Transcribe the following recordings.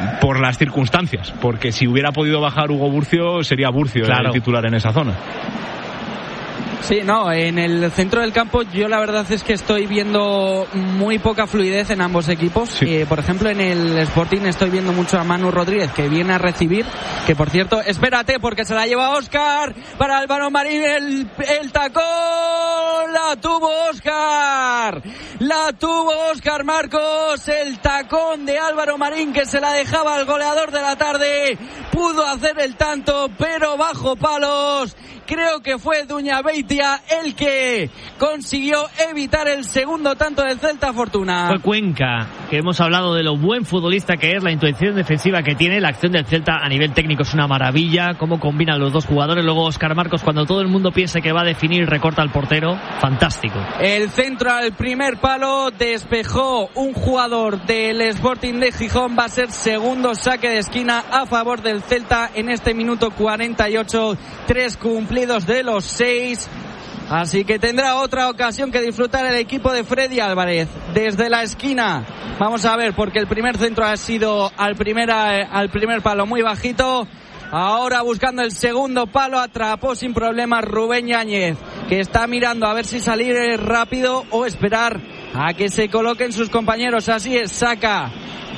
por las circunstancias, porque si hubiera podido bajar Hugo Burcio, sería Burcio el titular en esa zona. Sí, no, en el centro del campo yo la verdad es que estoy viendo muy poca fluidez en ambos equipos. Sí. Por ejemplo, en el Sporting estoy viendo mucho a Manu Rodríguez, que viene a recibir, que por cierto, espérate, porque se la lleva Óscar para Álvaro Marín, el tacón, la tuvo Óscar Marcos, el tacón de Álvaro Marín, que se la dejaba al goleador de la tarde, pudo hacer el tanto, pero bajo palos. Creo que fue Duñabeitia el que consiguió evitar el segundo tanto del Celta Fortuna. Fue Cuenca, que hemos hablado de lo buen futbolista que es, la intuición defensiva que tiene, la acción del Celta a nivel técnico es una maravilla, cómo combinan los dos jugadores. Luego Óscar Marcos, cuando todo el mundo piensa que va a definir, recorta al portero, fantástico. El centro al primer palo, despejó un jugador del Sporting de Gijón, va a ser segundo saque de esquina a favor del Celta en este minuto 48, 3 cumplidos de los 6, así que tendrá otra ocasión que disfrutar el equipo de Freddy Álvarez. Desde la esquina, vamos a ver, porque el primer centro ha sido al primer palo muy bajito. Ahora buscando el segundo palo, atrapó sin problemas Rubén Yáñez, que está mirando a ver si salir rápido o esperar a que se coloquen sus compañeros. Así es, saca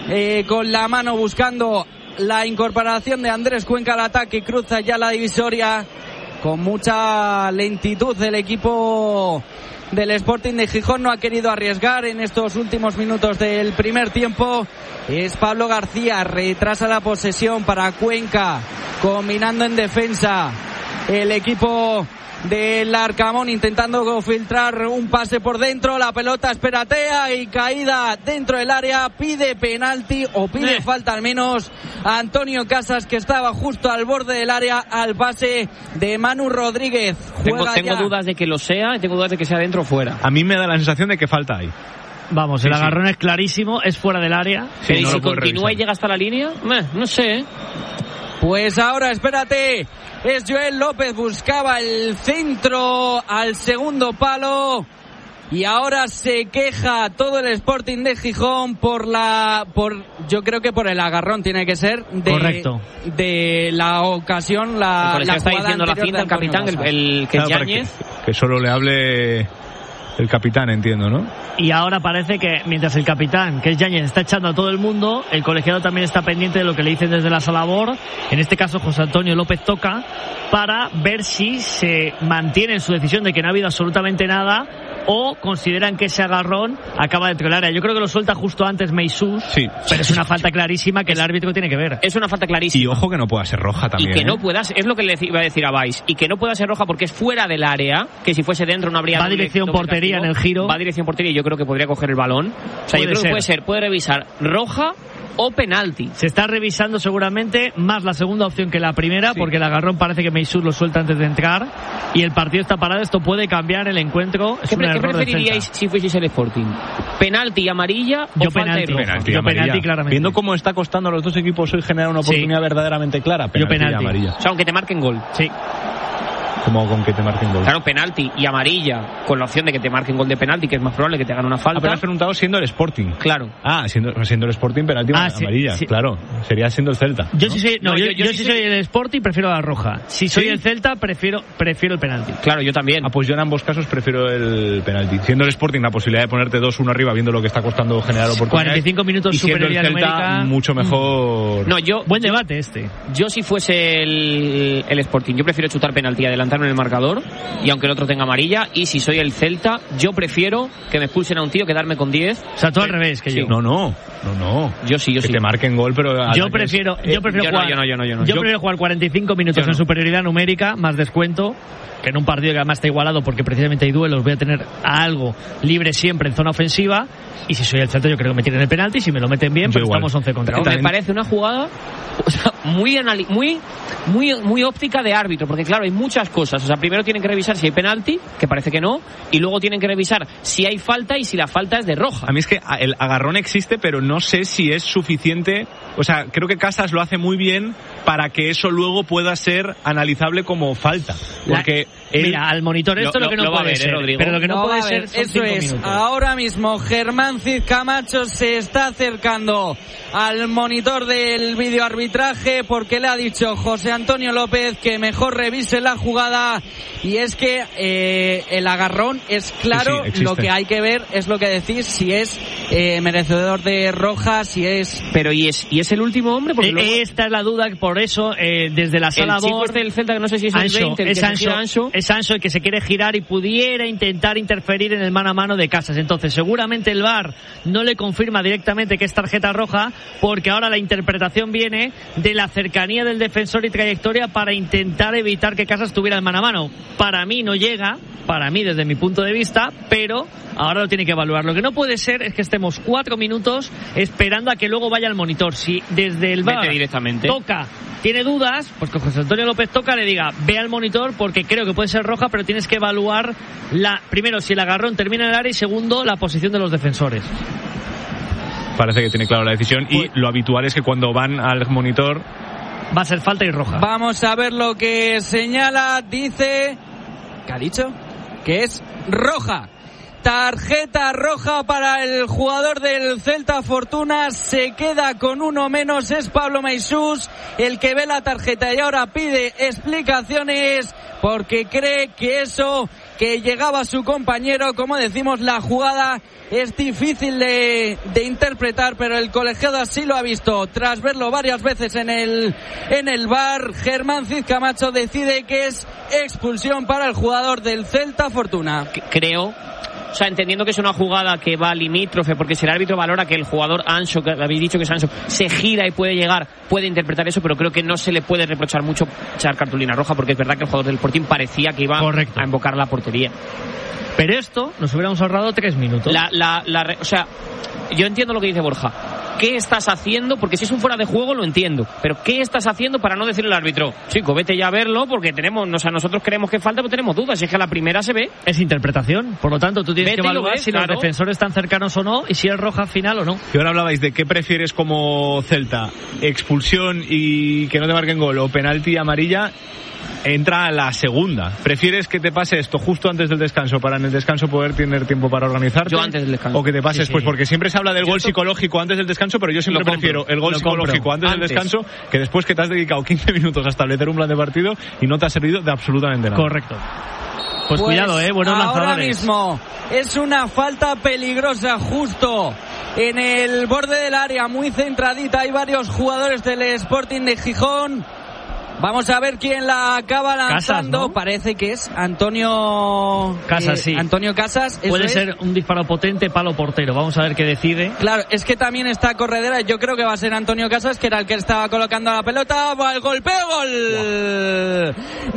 con la mano buscando la incorporación de Andrés Cuenca al ataque y cruza ya la divisoria. Con mucha lentitud el equipo del Sporting de Gijón no ha querido arriesgar en estos últimos minutos del primer tiempo. Es Pablo García, retrasa la posesión para Cuenca, combinando en defensa el equipo del Arcamón, intentando filtrar un pase por dentro, la pelota esperatea y caída dentro del área, pide penalti o pide falta al menos Antonio Casas, que estaba justo al borde del área al pase de Manu Rodríguez. Tengo dudas de que lo sea, tengo dudas de que sea dentro o fuera. A mí me da la sensación de que falta ahí. Vamos, el agarrón es clarísimo, es fuera del área. Sí, pero no, si continúa y llega hasta la línea, no sé. Pues ahora, espérate, es Joel López, buscaba el centro al segundo palo y ahora se queja todo el Sporting de Gijón yo creo que por el agarrón tiene que ser correcto, de la ocasión, la está diciendo la cinta el capitán, el que es Yáñez, que solo le hable el capitán, entiendo, ¿no? Y ahora parece que mientras el capitán, que es Yáñez, está echando a todo el mundo, el colegiado también está pendiente de lo que le dicen desde la sala BOR. En este caso José Antonio López toca para ver si se mantiene en su decisión de que no ha habido absolutamente nada o consideran que ese agarrón acaba dentro del área. Yo creo que lo suelta justo antes Meisús, sí, pero es una falta clarísima que el árbitro tiene que ver. Es una falta clarísima. Y ojo que no pueda ser roja también. Y que no pueda, es lo que le iba a decir a Valls, y que no pueda ser roja porque es fuera del área, que si fuese dentro no habría... Va dirección portería en el giro. Va dirección portería y yo creo que podría coger el balón. O sea, yo creo que puede revisar roja o penalti. Se está revisando seguramente más la segunda opción que la primera, sí, porque el agarrón parece que Meisús lo suelta antes de entrar y el partido está parado. Esto puede cambiar el encuentro. ¿Qué preferiríais si fueseis el Sporting? ¿Penalti y amarilla o falta y roja? Yo penalti claramente. Viendo cómo está costando a los dos equipos hoy generar una oportunidad verdaderamente clara, penalti y amarilla. O sea, aunque te marquen gol. Sí. Como con que te marquen gol. Claro, penalti y amarilla, con la opción de que te marquen gol de penalti, que es más probable que te hagan una falta. Pero has preguntado siendo el Sporting. Claro. Siendo el Sporting, penalti amarilla. Sí. Claro, sería siendo el Celta. Yo sí soy el Sporting, prefiero la roja. Si soy el Celta, prefiero el penalti. Claro, yo también. Pues yo en ambos casos prefiero el penalti. Siendo el Sporting la posibilidad de ponerte 2-1 arriba, viendo lo que está costando generar oportunidades. 45 minutos superioridad numérica. Mucho mejor. Buen debate este. Yo si fuese el Sporting, yo prefiero chutar penalti y adelantarme en el marcador, y aunque el otro tenga amarilla. Y si soy el Celta, yo prefiero que me expulsen a un tío, quedarme con 10. O sea, tú al revés que yo. No. Yo sí. Que te marquen gol, pero... Yo prefiero jugar 45 minutos en superioridad numérica, más descuento, que en un partido que además está igualado porque precisamente hay duelos, voy a tener a algo libre siempre en zona ofensiva. Y si soy el Celta, yo creo que me tiren el penalti. Si me lo meten bien, pues estamos 11 contra 1. Me parece una jugada, o sea, muy óptica de árbitro, porque claro, hay muchas cosas. O sea, primero tienen que revisar si hay penalti, que parece que no, y luego tienen que revisar si hay falta y si la falta es de roja. A mí es que el agarrón existe, pero no sé si es suficiente. O sea, creo que Casas lo hace muy bien para que eso luego pueda ser analizable como falta. Porque mira, al monitor esto lo que no puede ser, Rodrigo. pero lo que no puede ser son eso 5 es. minutos. Ahora mismo Germán Cid Camacho se está acercando al monitor del videoarbitraje porque le ha dicho José Antonio López que mejor revise la jugada, y es que el agarrón es claro. Sí, lo que hay que ver es lo que decís, si es merecedor de roja, si es... Pero ¿y es el último hombre? Porque luego... Esta es la duda, por eso desde la sala el chico del Celta, que no sé si es el 20, es Anso el que se quiere girar y pudiera intentar interferir en el mano a mano de Casas. Entonces seguramente el VAR no le confirma directamente que es tarjeta roja, porque ahora la interpretación viene de la cercanía del defensor y trayectoria para intentar evitar que Casas tuviera el mano a mano. Para mí no llega, para mí desde mi punto de vista, pero ahora lo tiene que evaluar. Lo que no puede ser es que estemos 4 minutos esperando a que luego vaya al monitor. Si desde el VAR toca, tiene dudas, pues que José Antonio López Toca le diga, ve al monitor porque creo que puede ser roja, pero tienes que evaluar primero si el agarrón termina en el área y segundo la posición de los defensores. Parece que tiene claro la decisión, y lo habitual es que cuando van al monitor va a ser falta y roja. Vamos a ver lo que señala. Dice, ¿qué ha dicho? Que es roja. Tarjeta roja para el jugador del Celta Fortuna. Se queda con uno menos. Es Pablo Maisús el que ve la tarjeta y ahora pide explicaciones porque cree que eso que llegaba a su compañero, como decimos, la jugada es difícil de interpretar, pero el colegiado así lo ha visto. Tras verlo varias veces en el VAR, Germán Cid Camacho decide que es expulsión para el jugador del Celta Fortuna. Creo... O sea, entendiendo que es una jugada que va limítrofe, porque si el árbitro valora que el jugador Anso, que habéis dicho que es Anso, se gira y puede llegar, puede interpretar eso, pero creo que no se le puede reprochar mucho echar cartulina roja, porque es verdad que el jugador del Sporting parecía que iba a invocar la portería. Pero esto nos hubiéramos ahorrado 3 minutos. O sea, yo entiendo lo que dice Borja. ¿Qué estás haciendo? Porque si es un fuera de juego lo entiendo, pero ¿qué estás haciendo para no decirle al árbitro, chico, vete ya a verlo, porque nosotros creemos que falta, pero tenemos dudas? Si es que a la primera se ve. Es interpretación, por lo tanto tú tienes que evaluar si los defensores están cercanos o no y si es roja final o no. Y ahora hablabais de qué prefieres como Celta, expulsión y que no te marquen gol o penalti amarilla. Entra la segunda. ¿Prefieres que te pase esto justo antes del descanso para en el descanso poder tener tiempo para organizarte? Yo antes del descanso. ¿O que te pase después? Porque siempre se habla del gol psicológico antes del descanso, pero yo siempre prefiero el gol psicológico antes del descanso que después que te has dedicado 15 minutos a establecer un plan de partido y no te ha servido de absolutamente nada. Correcto. Pues cuidado, buenos lanzadores. Ahora mismo es una falta peligrosa justo en el borde del área, muy centradita. Hay varios jugadores del Sporting de Gijón. Vamos a ver quién la acaba lanzando. Casas, ¿no? Parece que es Antonio Casas, sí. Antonio Casas. Puede ser un disparo potente, palo portero. Vamos a ver qué decide. Claro, es que también está corredera. Yo creo que va a ser Antonio Casas, que era el que estaba colocando la pelota. Va el golpeo, gol.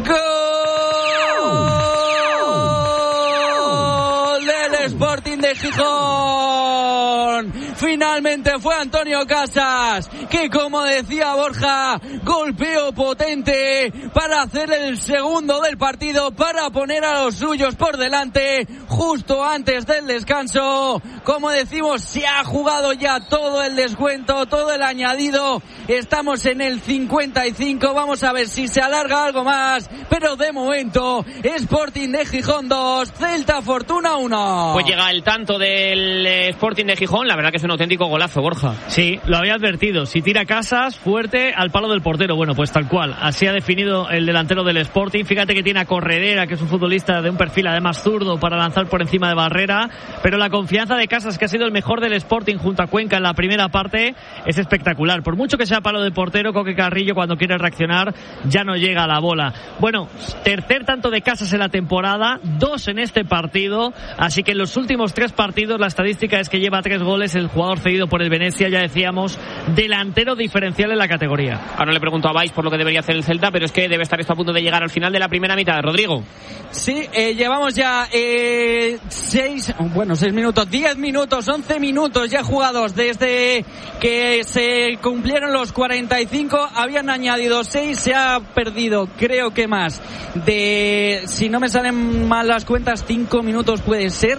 ¡Gol del Sporting de Gijón! Finalmente fue Antonio Casas, que, como decía Borja, golpeo potente para hacer el segundo del partido, para poner a los suyos por delante justo antes del descanso. Como decimos, se ha jugado ya todo el descuento, todo el añadido. Estamos en el 55. Vamos a ver si se alarga algo más, pero de momento Sporting de Gijón 2, Celta Fortuna 1. Pues llega el tanto del Sporting de Gijón. La verdad que es un auténtico golazo, Borja. Sí, lo había advertido. Si tira Casas, fuerte al palo del portero. Bueno, pues tal cual. Así ha definido el delantero del Sporting. Fíjate que tiene a Corredera, que es un futbolista de un perfil además zurdo para lanzar por encima de barrera. Pero la confianza de Casas, que ha sido el mejor del Sporting junto a Cuenca en la primera parte, es espectacular. Por mucho que sea palo de portero, Coque Carrillo cuando quiere reaccionar ya no llega a la bola. Bueno, tercer tanto de Casas en la temporada, 2 en este partido. Así que en los últimos 3 partidos la estadística es que lleva 3 goles el jugador cedido por el Venecia, ya decíamos, delantero diferencial en la categoría. Ahora le pregunto a Vais por lo que debería hacer el Celta, pero es que debe estar esto a punto de llegar al final de la primera mitad. Rodrigo. Sí, llevamos ya 6 minutos, 10 minutos, 11 minutos ya jugados desde que se cumplieron los 45. Habían añadido 6, se ha perdido, creo que más de, si no me salen mal las cuentas, 5 minutos puede ser.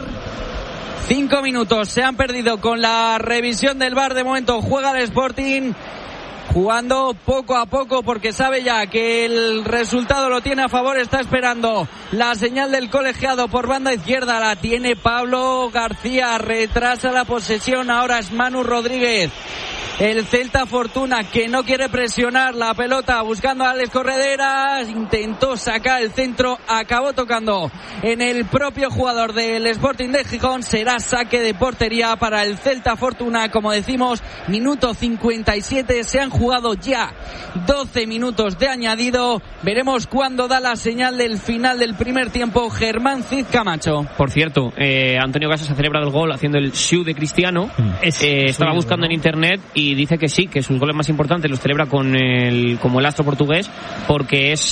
5 minutos se han perdido con la revisión del VAR. De momento juega el Sporting jugando poco a poco porque sabe ya que el resultado lo tiene a favor. Está esperando la señal del colegiado por banda izquierda, la tiene Pablo García, retrasa la posesión, ahora es Manu Rodríguez. El Celta Fortuna que no quiere presionar la pelota, buscando a Alex Correderas, intentó sacar el centro, acabó tocando en el propio jugador del Sporting de Gijón. Será saque de portería para el Celta Fortuna. Como decimos, minuto 57, se han jugado ya 12 minutos de añadido. Veremos cuándo da la señal del final del primer tiempo Germán Cid Camacho. Por cierto, Antonio Casas ha celebrado el gol haciendo el shoe de Cristiano. Estaba buscando en internet y dice que sí, que sus goles más importantes los celebra como el astro portugués, porque es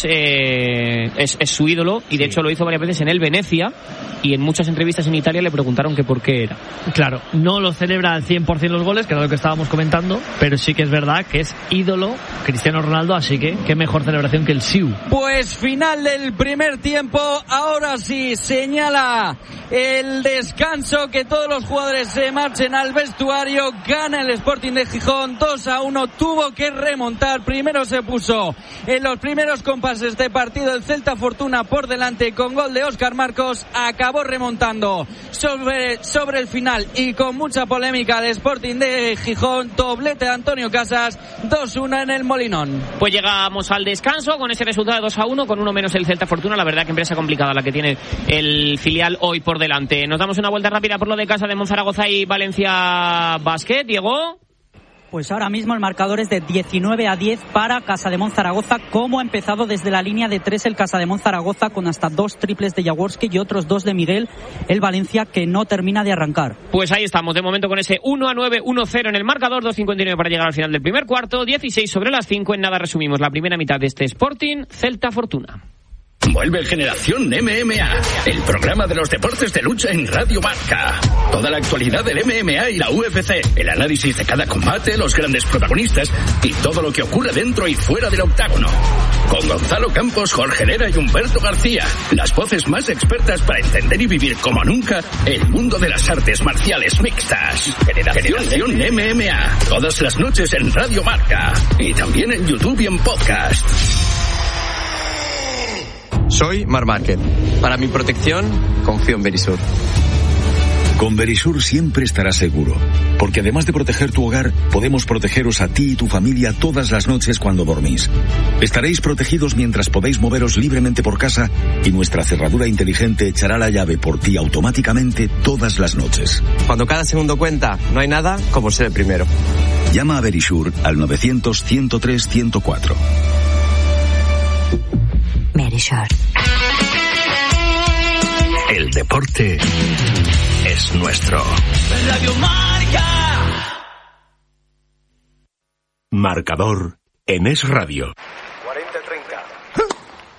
su ídolo, y de hecho lo hizo varias veces en el Venecia, y en muchas entrevistas en Italia le preguntaron que por qué era. Claro, no lo celebra al 100% los goles, que era lo que estábamos comentando, pero sí que es verdad que es ídolo Cristiano Ronaldo, así que qué mejor celebración que el siu. Pues final del primer tiempo, ahora sí señala el descanso, que todos los jugadores se marchen al vestuario. Gana el Sporting de Gijón 2-1, tuvo que remontar, primero se puso en los primeros compases de partido el Celta Fortuna por delante con gol de Óscar Marcos, acabó remontando sobre el final y con mucha polémica el Sporting de Gijón, doblete de Antonio Casas, 2-1 en el Molinón. Pues llegamos al descanso con ese resultado de 2-1, con uno menos el Celta Fortuna. La verdad que empresa complicada la que tiene el filial hoy por delante. Nos damos una vuelta rápida por lo de Casa de Monzaragoza y Valencia Basket. Diego. Pues ahora mismo el marcador es de 19-10 para Casa de Monzaragoza, como ha empezado desde la línea de 3 el Casa de Monzaragoza, con hasta 2 triples de Jaworski y otros 2 de Miguel, el Valencia que no termina de arrancar. Pues ahí estamos, de momento con ese 1-9, 1-0 en el marcador, 2:59 para llegar al final del primer cuarto, 16 sobre las 5, en nada resumimos la primera mitad de este Sporting Celta Fortuna. Vuelve Generación MMA, el programa de los deportes de lucha en Radio Marca. Toda la actualidad del MMA y la UFC, el análisis de cada combate, los grandes protagonistas y todo lo que ocurre dentro y fuera del octágono. Con Gonzalo Campos, Jorge Herrera y Humberto García, las voces más expertas para entender y vivir como nunca el mundo de las artes marciales mixtas. Generación MMA, todas las noches en Radio Marca y también en YouTube y en podcast. Soy Marc Márquez. Para mi protección, confío en Verisur. Con Verisur siempre estarás seguro, porque además de proteger tu hogar, podemos protegeros a ti y tu familia todas las noches cuando dormís. Estaréis protegidos mientras podéis moveros libremente por casa y nuestra cerradura inteligente echará la llave por ti automáticamente todas las noches. Cuando cada segundo cuenta, no hay nada como ser el primero. Llama a Verisur al 900-103-104. Verisur. El deporte es nuestro. Radio Marca. Marcador en Es Radio. 40-30.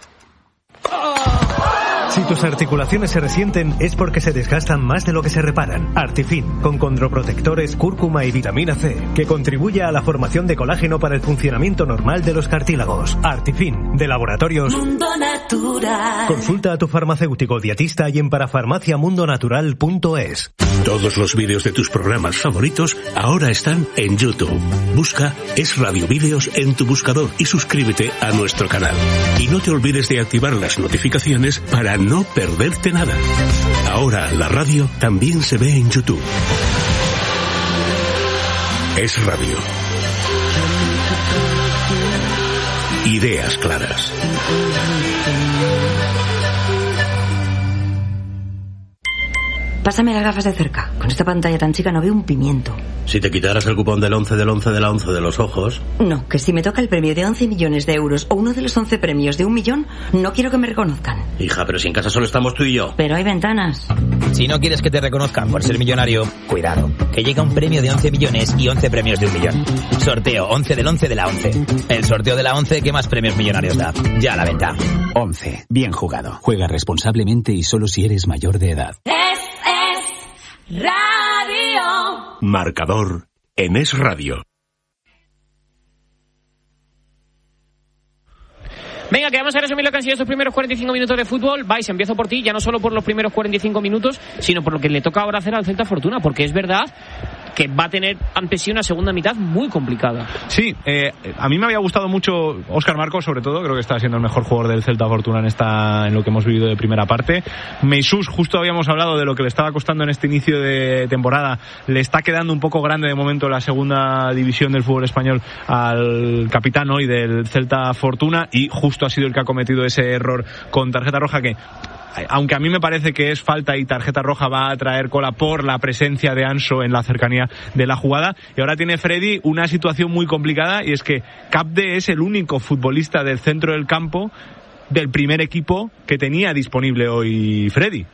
Si tus articulaciones se resienten es porque se desgastan más de lo que se reparan. Artifin, con condroprotectores, cúrcuma y vitamina C, que contribuye a la formación de colágeno para el funcionamiento normal de los cartílagos. Artifin, de Laboratorios Mundo Natural. Consulta a tu farmacéutico dietista y en parafarmaciamundonatural.es. Todos los vídeos de tus programas favoritos ahora están en YouTube. Busca Es Radio Vídeos en tu buscador y suscríbete a nuestro canal. Y no te olvides de activar las notificaciones para no perderte nada. Ahora la radio también se ve en YouTube. Es Radio. Ideas claras. Pásame las gafas de cerca. Con esta pantalla tan chica no veo un pimiento. Si te quitaras el cupón del 11 del 11 de la 11 de los ojos... No, que si me toca el premio de 11 millones de euros o uno de los 11 premios de 1 millón, no quiero que me reconozcan. Hija, pero si en casa solo estamos tú y yo. Pero hay ventanas. Si no quieres que te reconozcan por ser millonario, cuidado, que llega un premio de 11 millones y 11 premios de 1 millón. Sorteo 11 del 11 de la 11. El sorteo de la 11 que más premios millonarios da. Ya a la venta. 11. Bien jugado. Juega responsablemente y solo si eres mayor de edad. Radio. Marcador en Es Radio. Venga, que vamos a resumir lo que han sido estos primeros 45 minutos de fútbol. Vais, empiezo por ti, ya no solo por los primeros 45 minutos, sino por lo que le toca ahora hacer al Celta Fortuna, porque es verdad que va a tener ante sí una segunda mitad muy complicada. Sí, a mí me había gustado mucho Óscar Marcos, sobre todo, creo que está siendo el mejor jugador del Celta Fortuna en lo que hemos vivido de primera parte. Meisús, justo habíamos hablado de lo que le estaba costando en este inicio de temporada, le está quedando un poco grande de momento la segunda división del fútbol español al capitán hoy del Celta Fortuna, y justo ha sido el que ha cometido ese error con tarjeta roja que, aunque a mí me parece que es falta y tarjeta roja, va a traer cola por la presencia de Anso en la cercanía de la jugada. Y ahora tiene Freddy una situación muy complicada, y es que Capde es el único futbolista del centro del campo del primer equipo que tenía disponible hoy Freddy.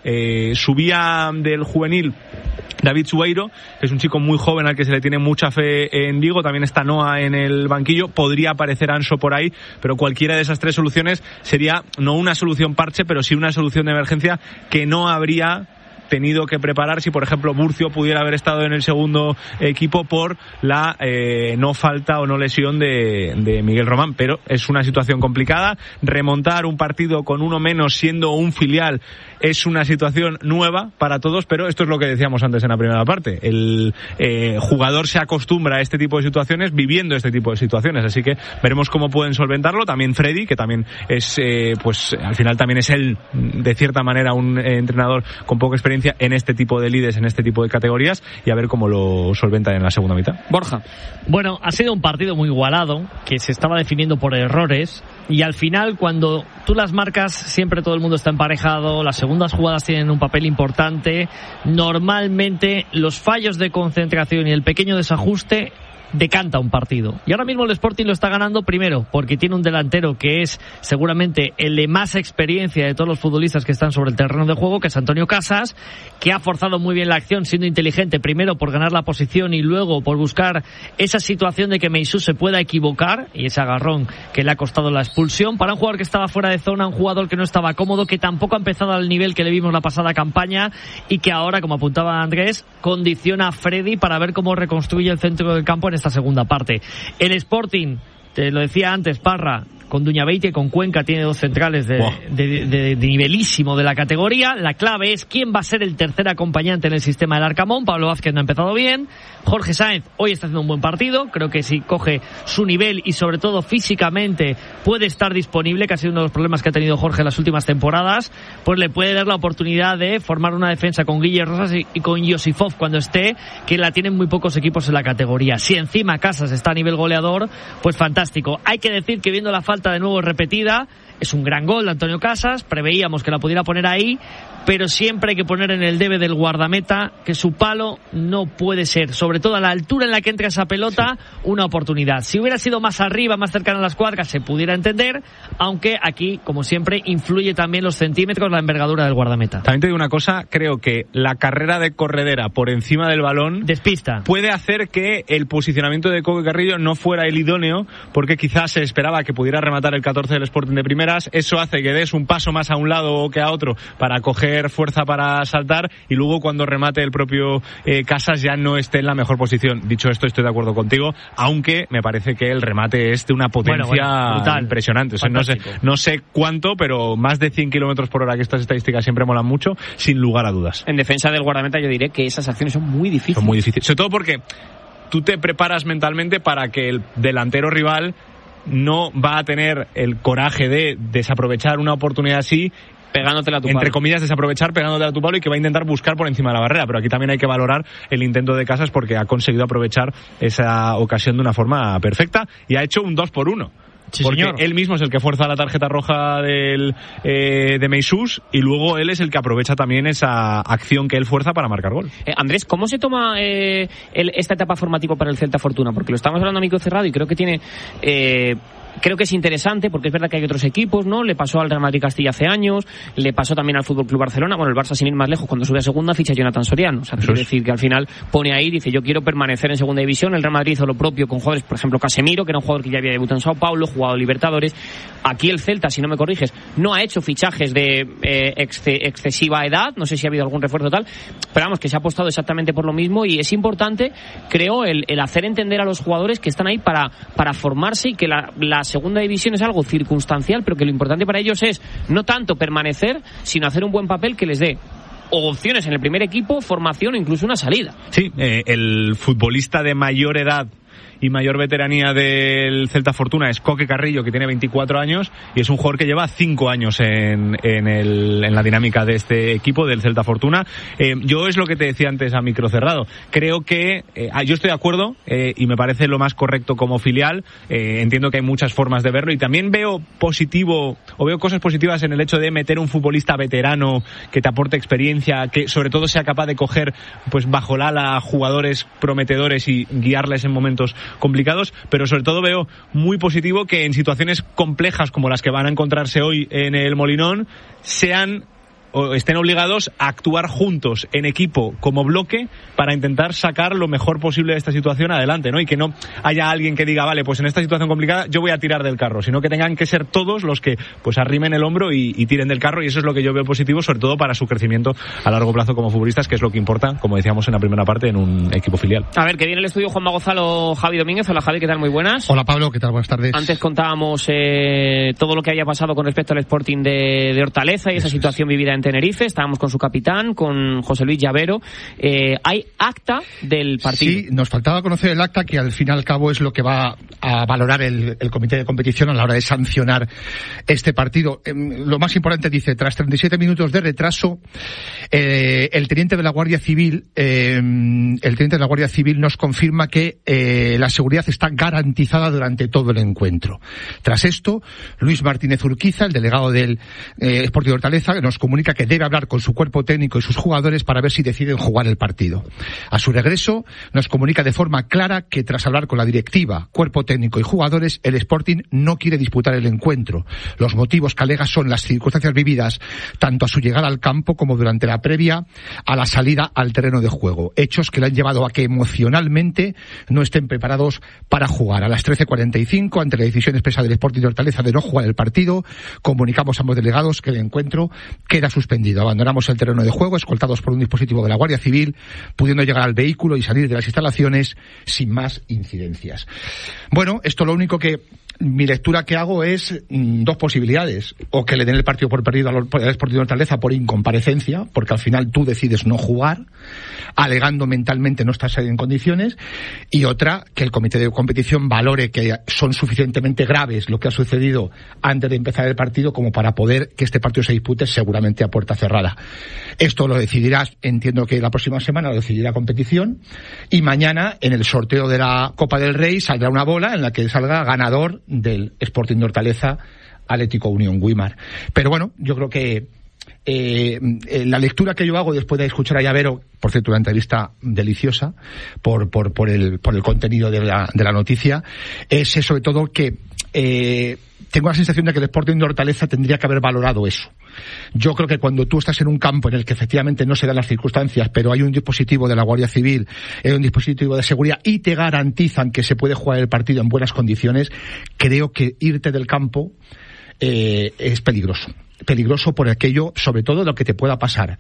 Subía del juvenil David Sueiro, que es un chico muy joven al que se le tiene mucha fe en Vigo. También está Noah en el banquillo. Podría aparecer Anso por ahí, pero cualquiera de esas tres soluciones sería no una solución parche, pero sí una solución de emergencia que no habría tenido que preparar si, por ejemplo, Murcio pudiera haber estado en el segundo equipo por la no falta o no lesión de Miguel Román. Pero es una situación complicada. Remontar un partido con uno menos siendo un filial es una situación nueva para todos, pero esto es lo que decíamos antes en la primera parte. El jugador se acostumbra a este tipo de situaciones viviendo este tipo de situaciones, así que veremos cómo pueden solventarlo. También Freddy, que también es, pues al final también es él, de cierta manera, un entrenador con poca experiencia en este tipo de lides, en este tipo de categorías, y a ver cómo lo solventan en la segunda mitad. Borja. Bueno, ha sido un partido muy igualado, que se estaba definiendo por errores, y al final, cuando tú las marcas, siempre todo el mundo está emparejado, las segundas jugadas tienen un papel importante. Normalmente los fallos de concentración y el pequeño desajuste decanta un partido. Y ahora mismo el Sporting lo está ganando, primero porque tiene un delantero que es seguramente el de más experiencia de todos los futbolistas que están sobre el terreno de juego, que es Antonio Casas, que ha forzado muy bien la acción, siendo inteligente, primero por ganar la posición y luego por buscar esa situación de que Meisús se pueda equivocar, y ese agarrón que le ha costado la expulsión. Para un jugador que estaba fuera de zona, un jugador que no estaba cómodo, que tampoco ha empezado al nivel que le vimos la pasada campaña, y que ahora, como apuntaba Andrés, condiciona a Freddy para ver cómo reconstruye el centro del campo en esta segunda parte. El Sporting, te lo decía antes, Parra, con Duñabeite y con Cuenca tiene dos centrales de nivelísimo de la categoría. La clave es quién va a ser el tercer acompañante en el sistema del Arcamón. Pablo Vázquez no ha empezado bien. Jorge Sáenz hoy está haciendo un buen partido. Creo que si coge su nivel y sobre todo físicamente puede estar disponible, que ha sido uno de los problemas que ha tenido Jorge en las últimas temporadas, pues le puede dar la oportunidad de formar una defensa con Guille Rosas y con Josifov cuando esté, que la tienen muy pocos equipos en la categoría. Si encima Casas está a nivel goleador, pues fantástico. Hay que decir que viendo la falta de nuevo repetida, es un gran gol de Antonio Casas, preveíamos que la pudiera poner ahí, pero siempre hay que poner en el debe del guardameta que su palo no puede ser, sobre todo a la altura en la que entra esa pelota, una oportunidad. Si hubiera sido más arriba, más cercana a la escuadra, se pudiera entender, aunque aquí, como siempre, influye también los centímetros, la envergadura del guardameta. También te digo una cosa, creo que la carrera de corredera por encima del balón despista, puede hacer que el posicionamiento de Coque Carrillo no fuera el idóneo, porque quizás se esperaba que pudiera rematar el 14 del Sporting de primeras. Eso hace que des un paso más a un lado o que a otro para coger fuerza para saltar, y luego cuando remate el propio Casas ya no esté en la mejor posición. Dicho esto, estoy de acuerdo contigo, aunque me parece que el remate es de una potencia brutal, impresionante. O sea, no sé cuánto, pero más de 100 kilómetros por hora, que estas estadísticas siempre molan mucho, sin lugar a dudas. En defensa del guardameta yo diré que esas acciones son muy difíciles. Son muy difíciles, sobre todo porque tú te preparas mentalmente para que el delantero rival no va a tener el coraje de desaprovechar una oportunidad así, pegándotela a tu palo. Entre comillas, desaprovechar, pegándotela a tu palo, y que va a intentar buscar por encima de la barrera. Pero aquí también hay que valorar el intento de Casas, porque ha conseguido aprovechar esa ocasión de una forma perfecta y ha hecho un 2-1. Sí, porque señor. Él mismo es el que fuerza la tarjeta roja de Meisús, y luego él es el que aprovecha también esa acción que él fuerza para marcar gol. Andrés, ¿cómo se toma esta etapa formativa para el Celta Fortuna? Porque lo estamos hablando a micro cerrado y creo que tiene... creo que es interesante, porque es verdad que hay otros equipos, ¿no? Le pasó al Real Madrid Castilla hace años, le pasó también al Fútbol Club Barcelona. Bueno, el Barça, sin ir más lejos, cuando sube a segunda, ficha a Jonathan Soriano. O sea, quiere decir que al final pone ahí, dice, yo quiero permanecer en segunda división. El Real Madrid hizo lo propio con jugadores, por ejemplo, Casemiro, que era un jugador que ya había debutado en Sao Paulo, jugado Libertadores. Aquí el Celta, si no me corriges, no ha hecho fichajes de excesiva edad. No sé si ha habido algún refuerzo tal, pero vamos, que se ha apostado exactamente por lo mismo, y es importante, creo, el hacer entender a los jugadores que están ahí para formarse, y que la segunda división es algo circunstancial, pero que lo importante para ellos es no tanto permanecer, sino hacer un buen papel que les dé o opciones en el primer equipo, formación o incluso una salida. Sí, el futbolista de mayor edad y mayor veteranía del Celta Fortuna es Coque Carrillo, que tiene 24 años y es un jugador que lleva 5 años en la dinámica de este equipo del Celta Fortuna. Yo es lo que te decía antes a micro cerrado. Creo que yo estoy de acuerdo y me parece lo más correcto como filial. Entiendo que hay muchas formas de verlo y también veo cosas positivas en el hecho de meter un futbolista veterano que te aporte experiencia, que sobre todo sea capaz de coger pues bajo el ala a jugadores prometedores y guiarles en momentos complicados, pero sobre todo veo muy positivo que en situaciones complejas como las que van a encontrarse hoy en el Molinón sean o estén obligados a actuar juntos en equipo como bloque para intentar sacar lo mejor posible de esta situación adelante, ¿no? Y que no haya alguien que diga, vale, pues en esta situación complicada yo voy a tirar del carro, sino que tengan que ser todos los que pues arrimen el hombro y tiren del carro, y eso es lo que yo veo positivo, sobre todo para su crecimiento a largo plazo como futbolistas, que es lo que importa, como decíamos en la primera parte, en un equipo filial. A ver, que viene el estudio Juanma Gonzalo, Javi Domínguez. Hola Javi, ¿qué tal? Muy buenas. Hola Pablo, ¿qué tal? Buenas tardes. Antes contábamos todo lo que había pasado con respecto al Sporting de Hortaleza y esa situación vivida en Tenerife. Estábamos con su capitán, con José Luis Llavero. Hay acta del partido. Sí, nos faltaba conocer el acta, que al fin y al cabo es lo que va a valorar el comité de competición a la hora de sancionar este partido. Lo más importante dice, tras 37 minutos de retraso, el teniente de la Guardia Civil nos confirma que la seguridad está garantizada durante todo el encuentro. Tras esto, Luis Martínez Urquiza, el delegado del Sporting de Hortaleza, nos comunica que debe hablar con su cuerpo técnico y sus jugadores para ver si deciden jugar el partido. A su regreso, nos comunica de forma clara que tras hablar con la directiva, cuerpo técnico y jugadores, el Sporting no quiere disputar el encuentro. Los motivos que alega son las circunstancias vividas tanto a su llegada al campo como durante la previa a la salida al terreno de juego. Hechos que le han llevado a que emocionalmente no estén preparados para jugar. A las 13:45, ante la decisión expresa del Sporting de Hortaleza de no jugar el partido, comunicamos a ambos delegados que el encuentro queda suspendido. Abandonamos el terreno de juego, escoltados por un dispositivo de la Guardia Civil, pudiendo llegar al vehículo y salir de las instalaciones sin más incidencias. Bueno, esto lo único que mi lectura que hago es dos posibilidades: o que le den el partido por perdido al Sporting de Hortaleza por incomparecencia, porque al final tú decides no jugar, alegando mentalmente no estás en condiciones, y otra, que el comité de competición valore que son suficientemente graves lo que ha sucedido antes de empezar el partido como para poder que este partido se dispute seguramente a puerta cerrada. Esto lo decidirás, entiendo que la próxima semana lo decidirá competición, y mañana en el sorteo de la Copa del Rey saldrá una bola en la que salga ganador del Sporting de Hortaleza, Atlético Unión Güímar. Pero bueno, yo creo que la lectura que yo hago después de escuchar a Llavero, por cierto, una entrevista deliciosa por el contenido de la noticia, es sobre todo que tengo la sensación de que el Sporting de Hortaleza tendría que haber valorado eso. Yo creo que cuando tú estás en un campo en el que efectivamente no se dan las circunstancias, pero hay un dispositivo de la Guardia Civil, hay un dispositivo de seguridad y te garantizan que se puede jugar el partido en buenas condiciones, creo que irte del campo es peligroso por aquello, sobre todo lo que te pueda pasar.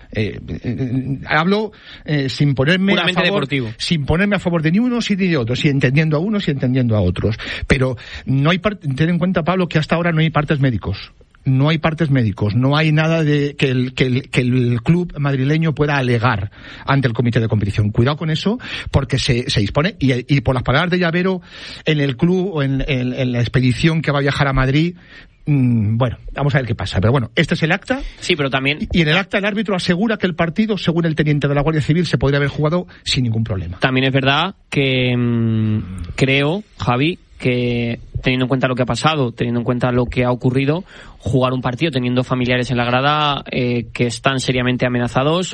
Hablo sin ponerme puramente deportivo, sin ponerme a favor de ni unos y ni de otros, y entendiendo a unos y entendiendo a otros. Pero no hay ten en cuenta, Pablo, que hasta ahora no hay partes médicos. No hay partes médicos, no hay nada de que el club madrileño pueda alegar ante el comité de competición. Cuidado con eso, porque se dispone, y por las palabras de Llavero, en el club o en la expedición que va a viajar a Madrid, bueno, vamos a ver qué pasa. Pero bueno, este es el acta. Sí, pero también... Y en el acta el árbitro asegura que el partido, según el teniente de la Guardia Civil, se podría haber jugado sin ningún problema. También es verdad que creo, Javi, que teniendo en cuenta lo que ha pasado, teniendo en cuenta lo que ha ocurrido, jugar un partido teniendo familiares en la grada que están seriamente amenazados,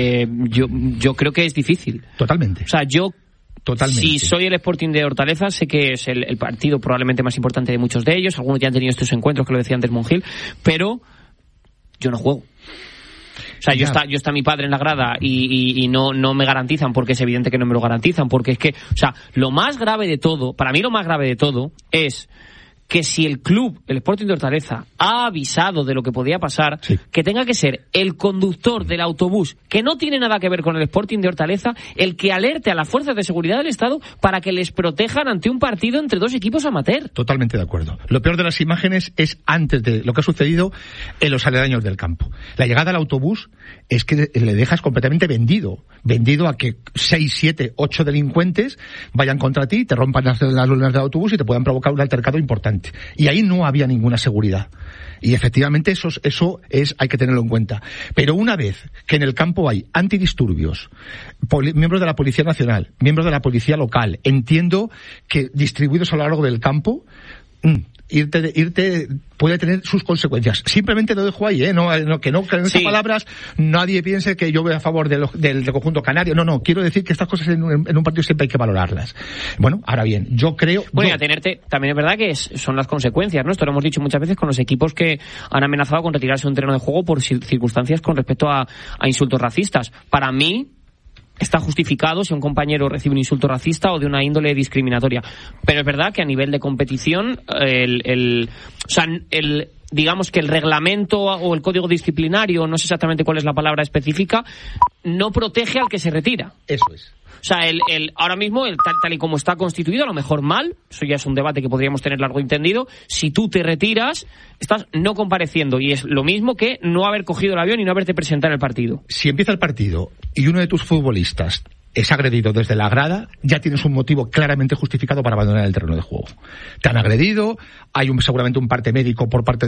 yo creo que es difícil. Totalmente. O sea, si soy el Sporting de Hortaleza, sé que es el partido probablemente más importante de muchos de ellos. Algunos ya han tenido estos encuentros, que lo decía antes Monjil, pero yo no juego. O sea, yo está mi padre en la grada y no me garantizan, porque es evidente que no me lo garantizan, porque es que, o sea, lo más grave de todo, para mí lo más grave de todo es que si el club, el Sporting de Hortaleza, ha avisado de lo que podía pasar, que tenga que ser el conductor del autobús, que no tiene nada que ver con el Sporting de Hortaleza, el que alerte a las fuerzas de seguridad del Estado para que les protejan ante un partido entre dos equipos amateur. Totalmente de acuerdo. Lo peor de las imágenes es antes de lo que ha sucedido en los aledaños del campo. La llegada al autobús es que le dejas completamente vendido a que 6, 7, 8 delincuentes vayan contra ti, te rompan las lunas del autobús y te puedan provocar un altercado importante. Y ahí no había ninguna seguridad. Y efectivamente eso es, hay que tenerlo en cuenta. Pero una vez que en el campo hay antidisturbios, miembros de la Policía Nacional, miembros de la Policía Local, entiendo que distribuidos a lo largo del campo, irte puede tener sus consecuencias. Simplemente lo dejo ahí, que en estas palabras nadie piense que yo voy a favor del conjunto canario. No, quiero decir que estas cosas en un partido siempre hay que valorarlas. Bueno, ahora bien, yo creo... Bueno, también es verdad que son las consecuencias, ¿no? Esto lo hemos dicho muchas veces con los equipos que han amenazado con retirarse de un terreno de juego por circunstancias con respecto a insultos racistas. Para mí, está justificado si un compañero recibe un insulto racista o de una índole discriminatoria. Pero es verdad que a nivel de competición, digamos que el reglamento o el código disciplinario, no sé exactamente cuál es la palabra específica, no protege al que se retira. Eso es. O sea, ahora mismo, tal y como está constituido, a lo mejor mal, eso ya es un debate que podríamos tener largo y entendido, si tú te retiras, estás no compareciendo, y es lo mismo que no haber cogido el avión y no haberte presentado en el partido. Si empieza el partido y uno de tus futbolistas es agredido desde la grada, ya tienes un motivo claramente justificado para abandonar el terreno de juego. Te han agredido, hay seguramente un parte médico por parte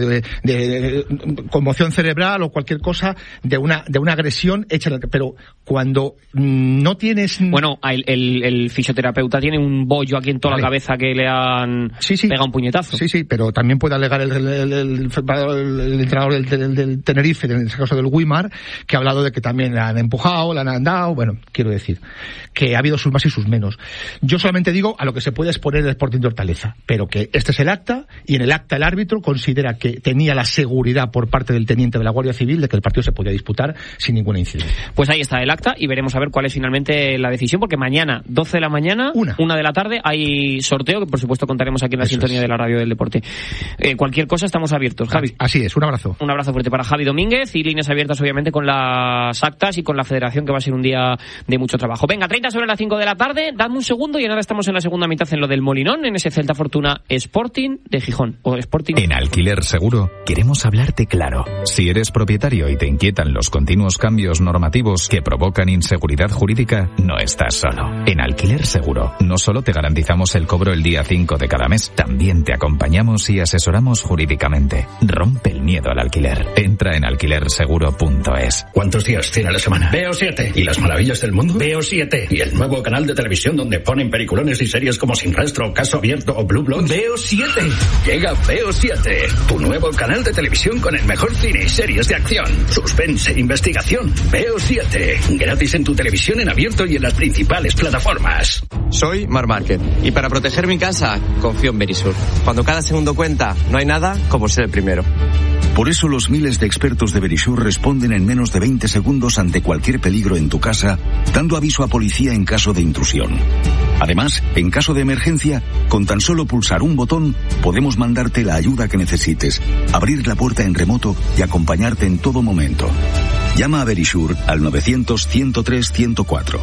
de conmoción cerebral o cualquier cosa de una agresión hecha pero cuando no tienes... Bueno, el fisioterapeuta tiene un bollo aquí en toda la cabeza que le han pegado un puñetazo. Sí, pero también puede alegar el entrenador del Tenerife, en este caso del Weimar, que ha hablado de que también le han empujado, le han dado, bueno, quiero decir que ha habido sus más y sus menos. Yo solamente digo a lo que se puede exponer el Sporting de Hortaleza, pero que este es el acta, y en el acta el árbitro considera que tenía la seguridad por parte del teniente de la Guardia Civil de que el partido se podía disputar sin ninguna incidencia. Pues ahí está el acta y veremos a ver cuál es finalmente la decisión, porque mañana, 12 de la mañana, 1 de la tarde, hay sorteo que por supuesto contaremos aquí en la sintonía de la Radio del Deporte. Cualquier cosa, estamos abiertos, Javi. Así es, un abrazo. Un abrazo fuerte para Javi Domínguez y líneas abiertas obviamente con las actas y con la federación, que va a ser un día de mucho trabajo. Venga, 30 sobre las 5 de la tarde, dame un segundo y ahora estamos en la segunda mitad en lo del Molinón, en ese Celta Fortuna Sporting de Gijón. O Sporting. En Alquiler Seguro queremos hablarte claro. Si eres propietario y te inquietan los continuos cambios normativos que provocan inseguridad jurídica, no estás solo. En Alquiler Seguro no solo te garantizamos el cobro el día 5 de cada mes, también te acompañamos y asesoramos jurídicamente. Rompe el miedo al alquiler. Entra en alquilerseguro.es. ¿Cuántos días tiene la semana? Veo 7. ¿Y las maravillas del mundo? Veo 7. ¿Y el nuevo canal de televisión donde ponen peliculones y series como Sin Rastro, Caso Abierto o Blue Bloods? Veo 7. Llega Veo 7, tu nuevo canal de televisión con el mejor cine y series de acción, suspense, investigación. Veo 7, gratis en tu televisión en abierto y en las principales plataformas. Soy Mar Márquez y para proteger mi casa confío en Verisur. Cuando cada segundo cuenta, no hay nada como ser el primero. Por eso los miles de expertos de Verisur responden en menos de 20 segundos ante cualquier peligro en tu casa, dando aviso a policía en caso de intrusión. Además, en caso de emergencia, con tan solo pulsar un botón, podemos mandarte la ayuda que necesites, abrir la puerta en remoto y acompañarte en todo momento. Llama a Verisur al 900-103-104.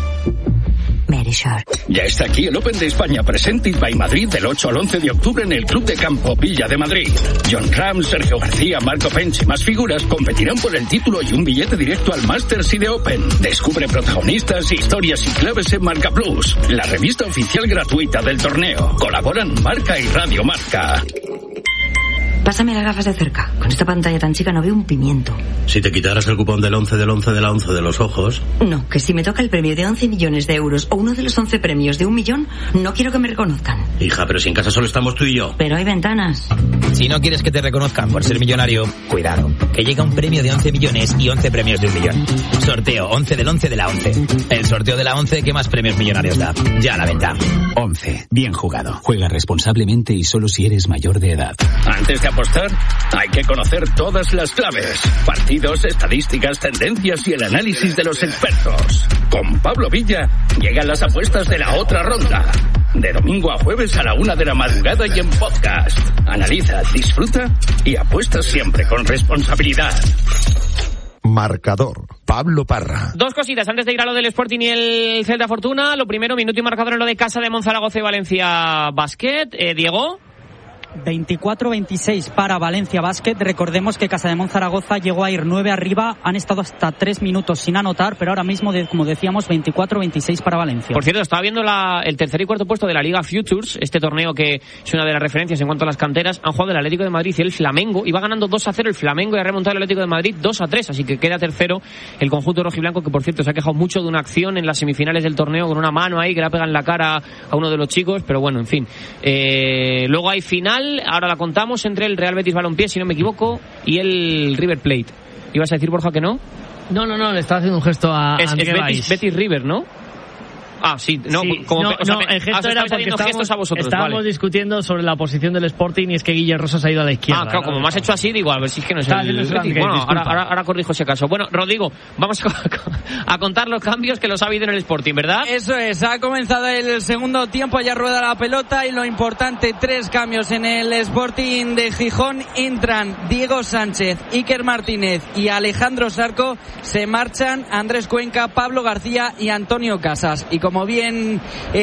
Verisur. Ya está aquí el Open de España Presented by Madrid del 8 al 11 de octubre en el Club de Campo Villa de Madrid. John Ram, Sergio García, Marco Pench y más figuras competirán por el título y un billete directo al Masters y de Open. Descubre protagonistas, historias y claves en Marca Plus, la revista oficial gratuita del torneo. Colaboran Marca y Radio Marca. Pásame las gafas de cerca. Con esta pantalla tan chica no veo un pimiento. Si te quitaras el cupón del 11 del 11 de la 11 de los ojos... No, que si me toca el premio de 11 millones de euros o uno de los 11 premios de 1 millón, no quiero que me reconozcan. Hija, pero si en casa solo estamos tú y yo. Pero hay ventanas. Si no quieres que te reconozcan por ser millonario, cuidado, que llega un premio de 11 millones y 11 premios de 1 millón. Sorteo 11 del 11 de la 11. El sorteo de la 11 que más premios millonarios da. Ya a la venta. 11. Bien jugado. Juega responsablemente y solo si eres mayor de edad. Antes de apostar, hay que conocer todas las claves, partidos, estadísticas, tendencias y el análisis de los expertos. Con Pablo Villa llegan las apuestas de la otra ronda. De domingo a jueves a la 1 de la madrugada y en podcast. Analiza, disfruta y apuesta siempre con responsabilidad. Marcador, Pablo Parra. Dos cositas antes de ir a lo del Sporting y el Celta Fortuna. Lo primero, minuto y marcador en lo de Casa de Monzaragoza y Valencia Basket. Diego. 24-26 para Valencia Basket. Recordemos que Casa de Monzaragoza llegó a ir 9 arriba. Han estado hasta 3 minutos sin anotar, pero ahora mismo, como decíamos, 24-26 para Valencia. Por cierto, estaba viendo el tercer y cuarto puesto de la Liga Futures, este torneo que es una de las referencias en cuanto a las canteras. Han jugado el Atlético de Madrid y el Flamengo. Iba ganando 2-0 el Flamengo y ha remontado el Atlético de Madrid 2-3. Así que queda tercero el conjunto rojiblanco, que por cierto se ha quejado mucho de una acción en las semifinales del torneo con una mano ahí que le pega en la cara a uno de los chicos. Pero bueno, en fin. Luego hay final. Ahora la contamos entre el Real Betis Balompié, si no me equivoco, y el River Plate. ¿Ibas a decir, Borja, que no? No, le estaba haciendo un gesto a André Valls. Betis River, ¿no? Ah, sí, no, sí, el gesto era porque estábamos discutiendo sobre la posición del Sporting y es que Guille Rosas ha ido a la izquierda. Ah, claro, como me has hecho así, digo, a ver si es que no es el Betis. Bueno, ahora corrijo ese caso. Bueno, Rodrigo, vamos a contar los cambios que los ha habido en el Sporting, ¿verdad? Eso es, ha comenzado el segundo tiempo, ya rueda la pelota y lo importante, 3 cambios en el Sporting de Gijón. Entran Diego Sánchez, Iker Martínez y Alejandro Sarco. Se marchan Andrés Cuenca, Pablo García y Antonio Casas. Y como bien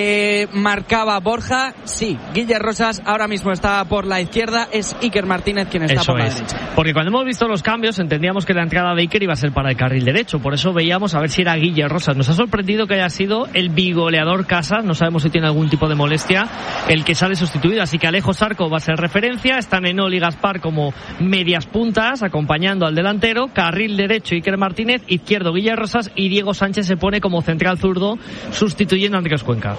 marcaba Borja, sí, Guille Rosas ahora mismo está por la izquierda, es Iker Martínez quien está por la derecha. Porque cuando hemos visto los cambios entendíamos que la entrada de Iker iba a ser para el carril derecho, por eso veíamos a ver si era Guille Rosas. Nos ha sorprendido que haya sido el bigoleador Casas, no sabemos si tiene algún tipo de molestia, el que sale sustituido, así que Alejo Sarco va a ser referencia, están Enol y Gaspar como medias puntas acompañando al delantero, carril derecho Iker Martínez, izquierdo Guille Rosas y Diego Sánchez se pone como central zurdo sustituyendo a Andrés Cuenca.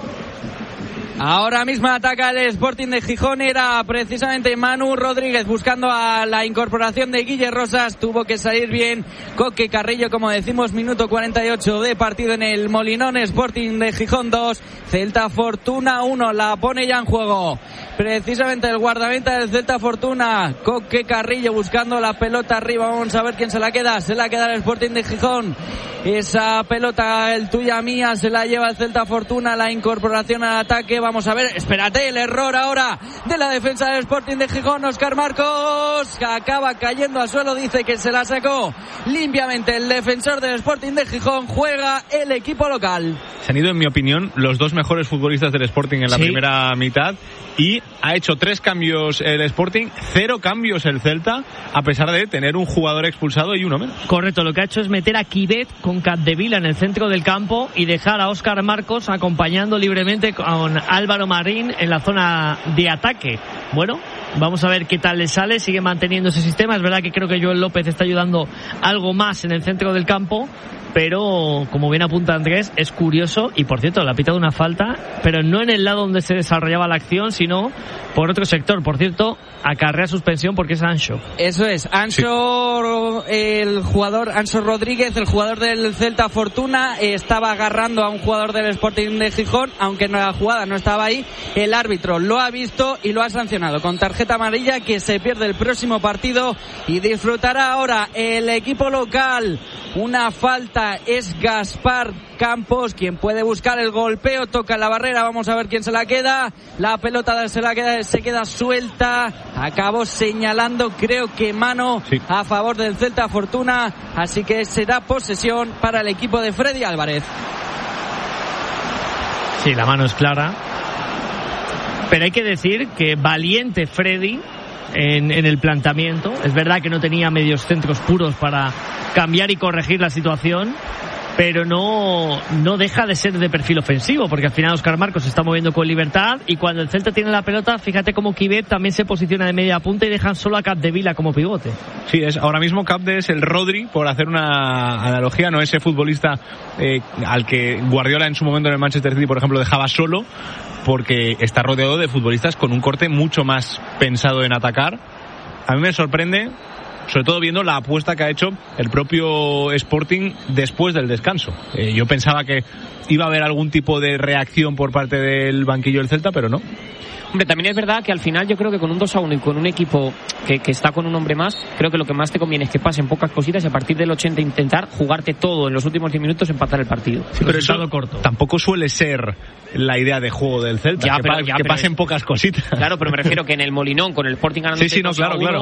Ahora mismo ataca el Sporting de Gijón, era precisamente Manu Rodríguez buscando a la incorporación de Guille Rosas, tuvo que salir bien Coque Carrillo, como decimos, minuto 48 de partido en el Molinón. Sporting de Gijón 2, Celta Fortuna 1, la pone ya en juego precisamente el guardameta del Celta Fortuna, Coque Carrillo buscando la pelota arriba, vamos a ver quién se la queda el Sporting de Gijón, esa pelota el tuya mía, se la lleva el Celta Fortuna, la incorporación al ataque, vamos a ver, espérate, el error ahora de la defensa del Sporting de Gijón, Óscar Marcos, que acaba cayendo al suelo, dice que se la sacó limpiamente el defensor del Sporting de Gijón, juega el equipo local. Se han ido, en mi opinión, los dos mejores futbolistas del Sporting en la primera mitad y ha hecho 3 cambios el Sporting, 0 cambios el Celta, a pesar de tener un jugador expulsado y uno menos. Correcto, lo que ha hecho es meter a Quivet con Capdevila en el centro del campo y dejar a Óscar Marcos acompañando libremente con Álvaro Marín en la zona de ataque. Bueno, vamos a ver qué tal le sale, sigue manteniendo ese sistema, es verdad que creo que Joel López está ayudando algo más en el centro del campo, pero como bien apunta Andrés, es curioso, y por cierto, le ha pitado una falta, pero no en el lado donde se desarrollaba la acción, sino por otro sector. Por cierto, acarrea suspensión porque es Ancho. Eso es, Ancho, el jugador, Ancho Rodríguez, el jugador del Celta Fortuna, estaba agarrando a un jugador del Sporting de Gijón, aunque la jugada no estaba ahí, el árbitro lo ha visto y lo ha sancionado con tarjeta amarilla, que se pierde el próximo partido y disfrutará ahora el equipo local. Una falta, es Gaspar Campos quien puede buscar el golpeo, toca la barrera, vamos a ver quién se la queda, la pelota se queda suelta, acabó señalando creo que mano a favor del Celta Fortuna, así que será posesión para el equipo de Freddy Álvarez. Sí, la mano es clara, pero hay que decir que valiente Freddy en el planteamiento. Es verdad que no tenía medios centros puros para cambiar y corregir la situación, pero no deja de ser de perfil ofensivo, porque al final Óscar Marcos se está moviendo con libertad y cuando el Celta tiene la pelota, fíjate cómo Quivet también se posiciona de media punta y dejan solo a Capdevila como pivote. Sí, ahora mismo Capde es el Rodri, por hacer una analogía, no ese futbolista al que Guardiola en su momento en el Manchester City, por ejemplo, dejaba solo, porque está rodeado de futbolistas con un corte mucho más pensado en atacar. A mí me sorprende, sobre todo viendo la apuesta que ha hecho el propio Sporting después del descanso. Yo pensaba que iba a haber algún tipo de reacción por parte del banquillo del Celta, pero no. Hombre, también es verdad que al final yo creo que con un 2-1 y con un equipo que está con un hombre más, creo que lo que más te conviene es que pasen pocas cositas y a partir del 80 intentar jugarte todo en los últimos 10 minutos, empatar el partido. Sí, pero eso corto. Tampoco suele ser la idea de juego del Celta, que pasen pocas cositas. Claro, pero me refiero que en el Molinón, con el Sporting ganando 2-1, claro.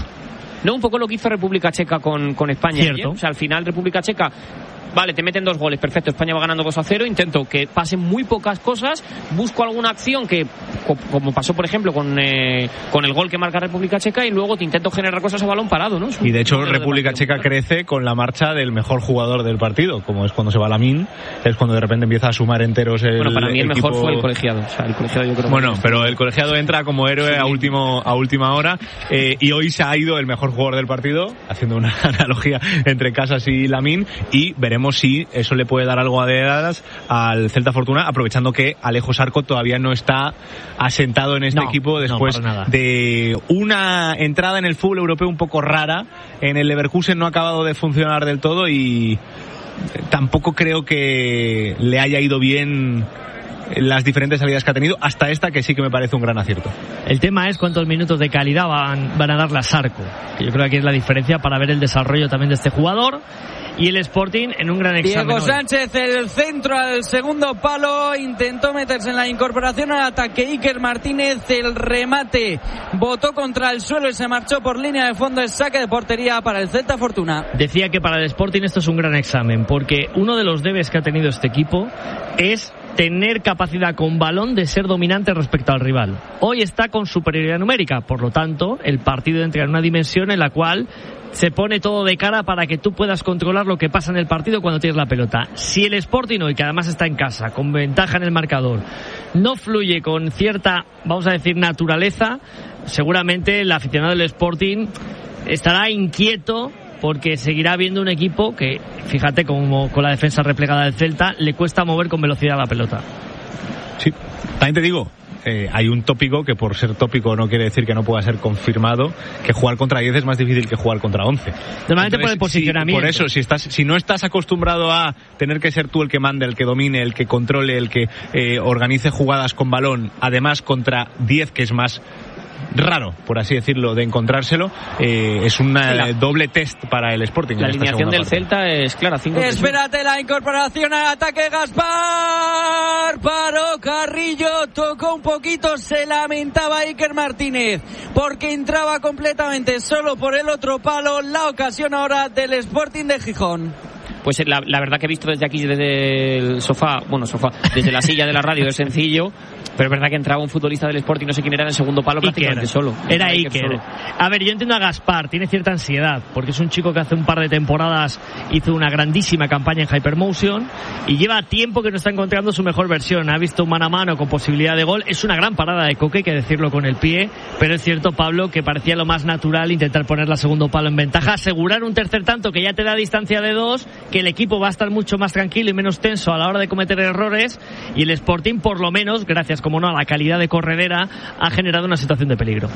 No, un poco lo que hizo República Checa con España. Cierto. O sea, al final República Checa, vale, te meten 2 goles, perfecto, España va ganando 2-0, intento que pasen muy pocas cosas, busco alguna acción que, como pasó por ejemplo con el gol que marca República Checa, y luego te intento generar cosas a balón parado, ¿no? Y de hecho República Checa crece con la marcha del mejor jugador del partido, como es cuando se va Lamine, es cuando de repente empieza a sumar enteros Bueno, para mí el mejor fue el colegiado, o sea, el colegiado yo creo. Bueno, pero el colegiado entra como héroe a última hora, y hoy se ha ido el mejor jugador del partido, haciendo una analogía entre Casas y Lamine, y veremos si eso le puede dar algo de edades al Celta Fortuna, aprovechando que Alejo Sarco todavía no está asentado en este equipo después de una entrada en el fútbol europeo un poco rara. En el Leverkusen no ha acabado de funcionar del todo y tampoco creo que le haya ido bien las diferentes salidas que ha tenido, hasta esta que sí que me parece un gran acierto. El tema es cuántos minutos de calidad van a darle a Sarco, que yo creo que aquí es la diferencia para ver el desarrollo también de este jugador. Y el Sporting en un gran examen. Diego Sánchez, el centro al segundo palo, intentó meterse en la incorporación al ataque. Iker Martínez, el remate, botó contra el suelo y se marchó por línea de fondo. El saque de portería para el Celta Fortuna. Decía que para el Sporting esto es un gran examen, porque uno de los debes que ha tenido este equipo es tener capacidad con balón de ser dominante respecto al rival. Hoy está con superioridad numérica, por lo tanto el partido entra en una dimensión en la cual se pone todo de cara para que tú puedas controlar lo que pasa en el partido cuando tienes la pelota. Si el Sporting hoy, que además está en casa, con ventaja en el marcador, no fluye con cierta, vamos a decir, naturaleza, seguramente el aficionado del Sporting estará inquieto porque seguirá viendo un equipo que, fíjate, como con la defensa replegada del Celta, le cuesta mover con velocidad la pelota. Sí, también te digo, hay un tópico que por ser tópico no quiere decir que no pueda ser confirmado, que jugar contra 10 es más difícil que jugar contra 11. Normalmente por el posicionamiento. Por eso, si no estás acostumbrado a tener que ser tú el que mande, el que domine, el que controle, el que organice jugadas con balón, además contra 10, que es más raro, por así decirlo, de encontrárselo, es una doble test para el Sporting. La alineación del Celta es clara, 5. Espérate, la incorporación al ataque. Gaspar paró Carrillo, tocó un poquito, se lamentaba Iker Martínez porque entraba completamente solo por el otro palo. La ocasión ahora del Sporting de Gijón. Pues la verdad que he visto desde aquí, desde el sofá, desde la silla de la radio, es sencillo, pero es verdad que entraba un futbolista del Sporting, no sé quién era, en el segundo palo prácticamente solo. Era Iker. A ver, yo entiendo a Gaspar, tiene cierta ansiedad, porque es un chico que hace un par de temporadas hizo una grandísima campaña en Hypermotion y lleva tiempo que no está encontrando su mejor versión. Ha visto un mano a mano con posibilidad de gol. Es una gran parada de Coque, hay que decirlo con el pie, pero es cierto, Pablo, que parecía lo más natural intentar poner la segundo palo en ventaja, asegurar un tercer tanto que ya te da distancia de 2, que el equipo va a estar mucho más tranquilo y menos tenso a la hora de cometer errores, y el Sporting, por lo menos, gracias como no a la calidad de corredera, ha generado una situación de peligro.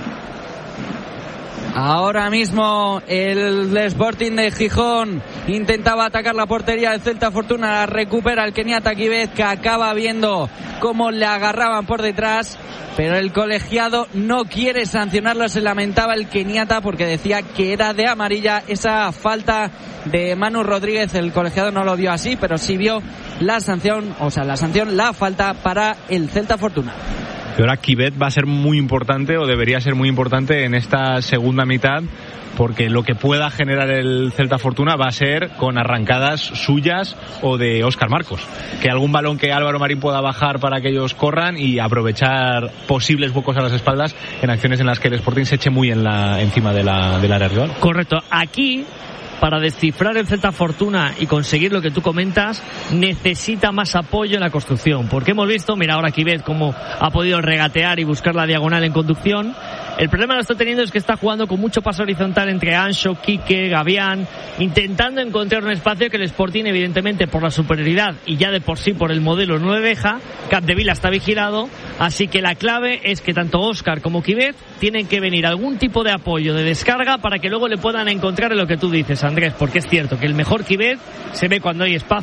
Ahora mismo el Sporting de Gijón intentaba atacar la portería del Celta Fortuna, la recupera el keniata Kibet, que acaba viendo cómo le agarraban por detrás, pero el colegiado no quiere sancionarlo. Se lamentaba el keniata porque decía que era de amarilla esa falta de Manu Rodríguez. El colegiado no lo vio así, pero sí vio la sanción, la falta para el Celta Fortuna. Y ahora Kibet va a ser muy importante, o debería ser muy importante en esta segunda mitad, porque lo que pueda generar el Celta Fortuna va a ser con arrancadas suyas o de Óscar Marcos. Que algún balón que Álvaro Marín pueda bajar para que ellos corran y aprovechar posibles huecos a las espaldas en acciones en las que el Sporting se eche muy encima del área rival. Correcto. Aquí, para descifrar el Celta Fortuna y conseguir lo que tú comentas, necesita más apoyo en la construcción, porque hemos visto, mira ahora Kibet cómo ha podido regatear y buscar la diagonal en conducción. El problema lo está teniendo es que está jugando con mucho paso horizontal entre Anxo, Quique, Gavián, intentando encontrar un espacio que el Sporting, evidentemente por la superioridad y ya de por sí por el modelo, no le deja. Capdevila está vigilado, así que la clave es que tanto Óscar como Kibet tienen que venir algún tipo de apoyo de descarga para que luego le puedan encontrar en lo que tú dices, Andrés, porque es cierto que el mejor Kibet se ve cuando hay espacios, espacios, y cuando él puede tener esa zancada y esa aceleración que le hace diferencial. 2 minutos 30 de partido, 0-0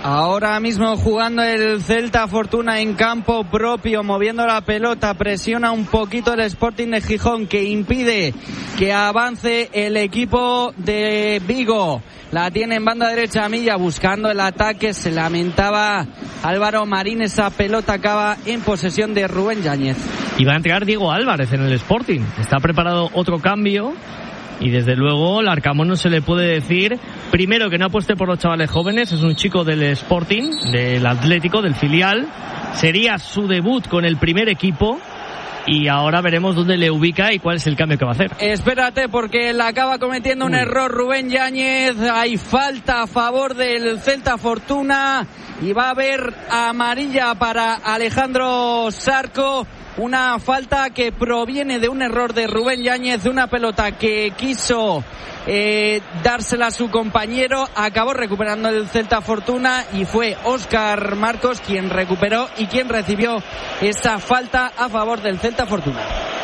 Ahora mismo jugando el Celta Fortuna en campo propio, moviendo la pelota, presiona un poquito el Sporting de Gijón, que impide que avance el equipo de Vigo. La tiene en banda derecha Milla, buscando el ataque, se lamentaba Álvaro Marín, esa pelota acaba en posesión de Rubén Yáñez. Y va a entrar Diego Álvarez en el Sporting, está preparado otro cambio. Y desde luego al Arcamón no se le puede decir, primero, que no apueste por los chavales jóvenes, es un chico del Sporting, del Atlético, del filial, sería su debut con el primer equipo y ahora veremos dónde le ubica y cuál es el cambio que va a hacer. Espérate, porque le acaba cometiendo un error Rubén Yáñez, hay falta a favor del Celta Fortuna y va a haber amarilla para Alejandro Sarco. Una falta que proviene de un error de Rubén Yáñez, de una pelota que quiso dársela a su compañero, acabó recuperando el Celta Fortuna y fue Óscar Marcos quien recuperó y quien recibió esa falta a favor del Celta Fortuna.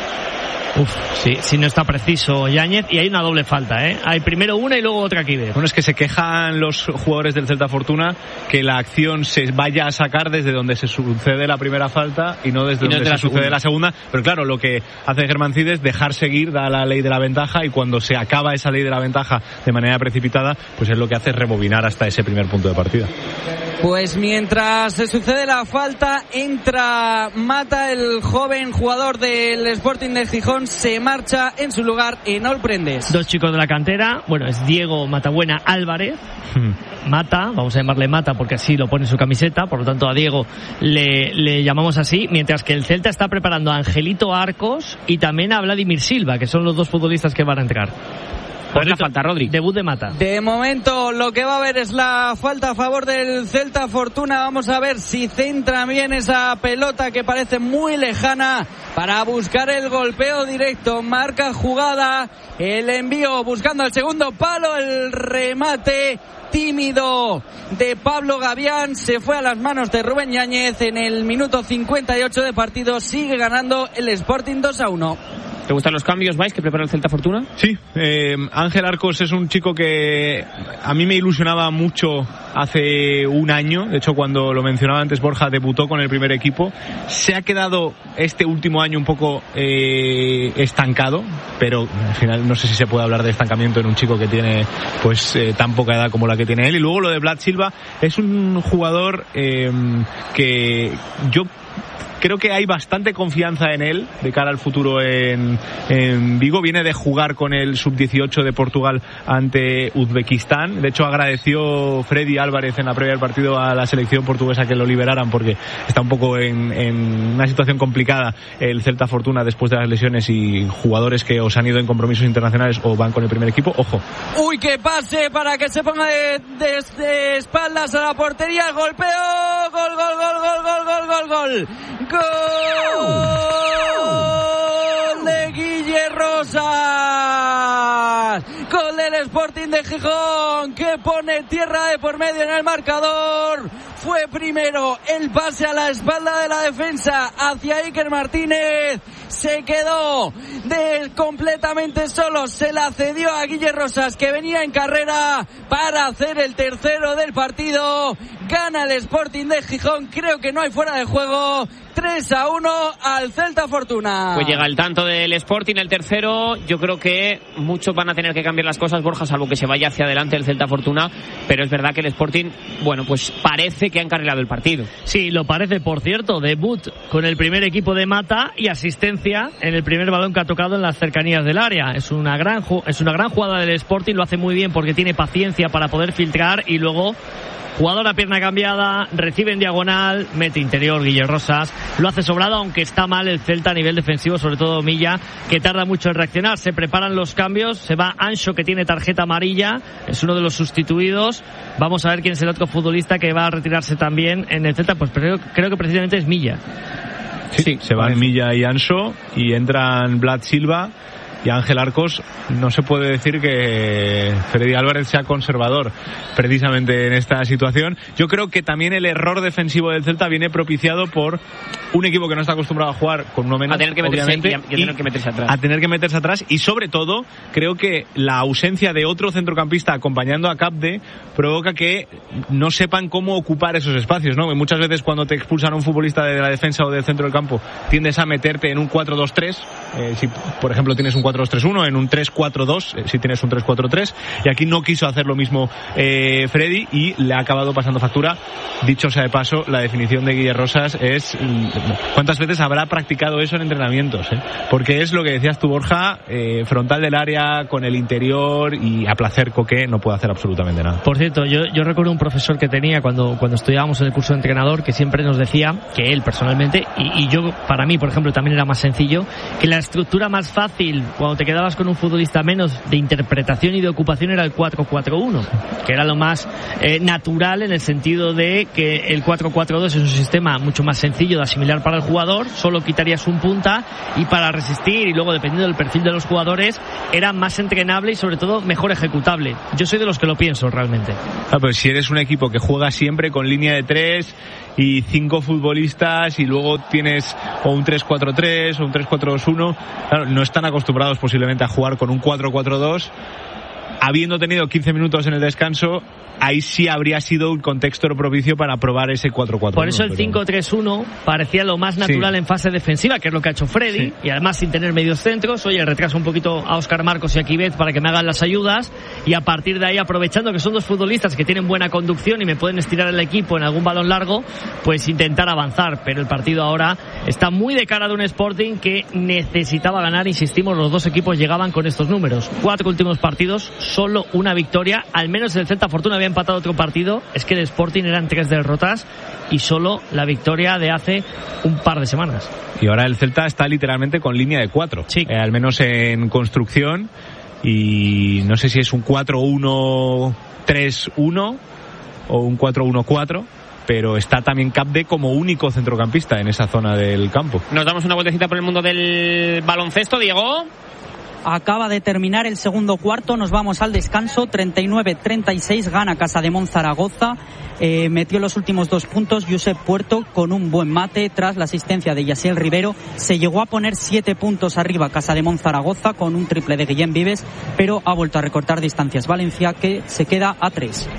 Sí, no está preciso Yáñez, y hay una doble falta, ¿eh? Hay primero una y luego otra aquí. Bueno, es que se quejan los jugadores del Celta Fortuna que la acción se vaya a sacar desde donde se sucede la primera falta y no desde donde se sucede la segunda. Pero claro, lo que hace Germán Cid es dejar seguir, da la ley de la ventaja, y cuando se acaba esa ley de la ventaja de manera precipitada, pues es lo que hace rebobinar hasta ese primer punto de partida. Pues mientras se sucede la falta, entra Mata, el joven jugador del Sporting de Gijón, se marcha en su lugar Enol Prendes. Dos chicos de la cantera, bueno, es Diego Matabuena Álvarez, Mata, vamos a llamarle Mata porque así lo pone en su camiseta, por lo tanto a Diego le llamamos así, mientras que el Celta está preparando a Angelito Arcos y también a Vladimir Silva, que son los dos futbolistas que van a entrar. Pues la falta, Rodri. Debut de Mata. De momento lo que va a haber es la falta a favor del Celta Fortuna. Vamos a ver si centra bien esa pelota que parece muy lejana para buscar el golpeo directo. Marca jugada, el envío buscando el segundo palo, el remate tímido de Pablo Gavián se fue a las manos de Rubén Yáñez. En el minuto 58 de partido sigue ganando el Sporting 2-1. ¿Te gustan los cambios, Vais, que prepara el Celta Fortuna? Sí, Ángel Arcos es un chico que a mí me ilusionaba mucho hace un año. De hecho, cuando lo mencionaba antes Borja, debutó con el primer equipo. Se ha quedado este último año un poco estancado, pero al final no sé si se puede hablar de estancamiento en un chico que tiene pues tan poca edad como la que tiene él. Y luego lo de Vlad Silva, es un jugador que yo creo que hay bastante confianza en él de cara al futuro en Vigo. Viene de jugar con el sub-18 de Portugal ante Uzbekistán. De hecho, agradeció Freddy Álvarez en la previa del partido a la selección portuguesa que lo liberaran, porque está un poco en una situación complicada el Celta Fortuna después de las lesiones y jugadores que os han ido en compromisos internacionales o van con el primer equipo. Ojo. Uy, que pase para que se ponga de espaldas a la portería. Golpeo. Gol, gol, gol, gol, gol, gol, gol, gol. ¡Gol de Guille Rosas! Gol del Sporting de Gijón, que pone tierra de por medio en el marcador. Fue primero el pase a la espalda de la defensa hacia Iker Martínez. Se quedó completamente solo, se la cedió a Guille Rosas, que venía en carrera para hacer el tercero del partido. Gana el Sporting de Gijón, creo que no hay fuera de juego. 3-1 al Celta Fortuna. Pues llega el tanto del Sporting, el tercero. Yo creo que muchos van a tener que cambiar las cosas, Borja, salvo que se vaya hacia adelante el Celta Fortuna, pero es verdad que el Sporting, bueno, pues parece que ha encarrilado el partido. Sí, lo parece. Por cierto, debut con el primer equipo de Mata y asistencia en el primer balón que ha tocado en las cercanías del área. Es una gran jugada del Sporting, lo hace muy bien porque tiene paciencia para poder filtrar y luego jugador a pierna cambiada, recibe en diagonal, mete interior Guille Rosas, lo hace sobrado, aunque está mal el Celta a nivel defensivo, sobre todo Milla, que tarda mucho en reaccionar. Se preparan los cambios, se va Anxo, que tiene tarjeta amarilla, es uno de los sustituidos. Vamos a ver quién es el otro futbolista que va a retirarse también en el Celta, pues creo que precisamente es Milla. Sí, se van Milla y Anxo y entran Vlad Silva y Ángel Arcos, no se puede decir que Freddy Álvarez sea conservador precisamente en esta situación. Yo creo que también el error defensivo del Celta viene propiciado por un equipo que no está acostumbrado a jugar con uno menos, a tener que meterse, obviamente, y tener que meterse atrás. A tener que meterse atrás, y sobre todo creo que la ausencia de otro centrocampista acompañando a Capde provoca que no sepan cómo ocupar esos espacios, ¿no? Muchas veces cuando te expulsan a un futbolista de la defensa o del centro del campo tiendes a meterte en un 4-2-3, si por ejemplo tienes un 4-2-3-1, en un 3-4-2 si tienes un 3-4-3, y aquí no quiso hacer lo mismo Freddy y le ha acabado pasando factura. Dicho sea de paso, la definición de Guille Rosas es ¿cuántas veces habrá practicado eso en entrenamientos? Porque es lo que decías tú, Borja, frontal del área con el interior, y a placer Coque no puede hacer absolutamente nada. Por cierto, yo recuerdo un profesor que tenía cuando estudiábamos en el curso de entrenador, que siempre nos decía, que él personalmente, y yo, para mí por ejemplo también era más sencillo, que la estructura más fácil cuando te quedabas con un futbolista menos de interpretación y de ocupación era el 4-4-1, que era lo más natural, en el sentido de que el 4-4-2 es un sistema mucho más sencillo de asimilar para el jugador, solo quitarías un punta, y para resistir, y luego dependiendo del perfil de los jugadores, era más entrenable y sobre todo mejor ejecutable. Yo soy de los que lo pienso realmente. Pues si eres un equipo que juega siempre con línea de 3 y 5 futbolistas, y luego tienes o un 3-4-3 o un 3-4-2-1, claro, no están acostumbrados posiblemente a jugar con un 4-4-2. Habiendo tenido 15 minutos en el descanso, ahí sí habría sido un contexto propicio para probar ese 4-4-1. Por eso el 5-3-1 parecía lo más natural en fase defensiva, que es lo que ha hecho Freddy, sí. Y además sin tener medios centros. Oye, retraso un poquito a Óscar Marcos y a Quíbez para que me hagan las ayudas, y a partir de ahí, aprovechando que son dos futbolistas que tienen buena conducción y me pueden estirar el equipo en algún balón largo, pues intentar avanzar. Pero el partido ahora está muy de cara de un Sporting que necesitaba ganar. Insistimos, los dos equipos llegaban con estos números: 4 últimos partidos, solo una victoria. Al menos el Celta Fortuna había empatado otro partido, es que el Sporting eran 3 derrotas y solo la victoria de hace un par de semanas. Y ahora el Celta está literalmente con línea de 4, sí. Al menos en construcción, y no sé si es un 4-1-3-1 o un 4-1-4, pero está también Capde como único centrocampista en esa zona del campo. Nos damos una vueltecita por el mundo del baloncesto, Diego. Acaba de terminar el segundo cuarto, nos vamos al descanso. 39-36, gana Casademón Zaragoza. Metió los últimos 2 puntos Josep Puerto con un buen mate tras la asistencia de Yaciel Rivero. Se llegó a poner 7 puntos arriba Casademón Zaragoza con un triple de Guillén Vives, pero ha vuelto a recortar distancias Valencia, que se queda a 3.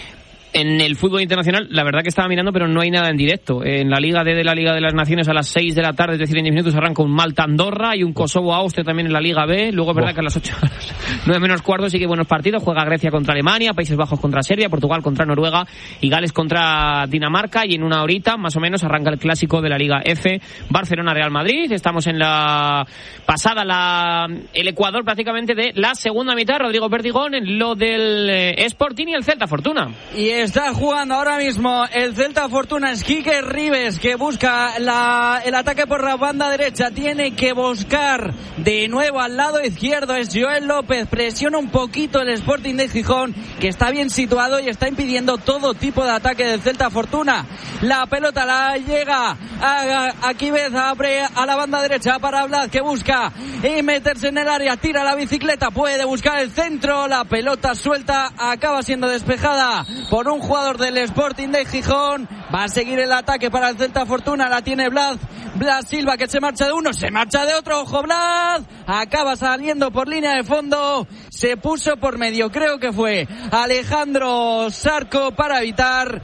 En el fútbol internacional, la verdad que estaba mirando, pero no hay nada en directo. En la Liga D de la Liga de las Naciones, a las 6 de la tarde, es decir, en 10 minutos, arranca un Malta-Andorra y un Kosovo-Austria también en la Liga B. Luego es verdad que a las 8, 9 menos cuarto, sí que buenos partidos. Juega Grecia contra Alemania, Países Bajos contra Serbia, Portugal contra Noruega y Gales contra Dinamarca. Y en una horita, más o menos, arranca el clásico de la Liga F, Barcelona-Real Madrid. Estamos en la pasada, el Ecuador prácticamente de la segunda mitad. Rodrigo Perdigón en lo del Sporting y el Celta Fortuna. Y está jugando ahora mismo el Celta Fortuna. Es Quique Ribes que busca el ataque por la banda derecha. Tiene que buscar de nuevo al lado izquierdo. Es Joel López. Presiona un poquito el Sporting de Gijón, que está bien situado y está impidiendo todo tipo de ataque del Celta Fortuna. La pelota la llega a Quíbez, abre a la banda derecha para Blas, que busca y meterse en el área. Tira la bicicleta, puede buscar el centro. La pelota suelta, acaba siendo despejada por un jugador del Sporting de Gijón. Va a seguir el ataque para el Celta Fortuna. La tiene Blas Silva, que se marcha de uno, se marcha de otro. Ojo, Blas acaba saliendo por línea de fondo. Se puso por medio, creo que fue Alejandro Sarco, para evitar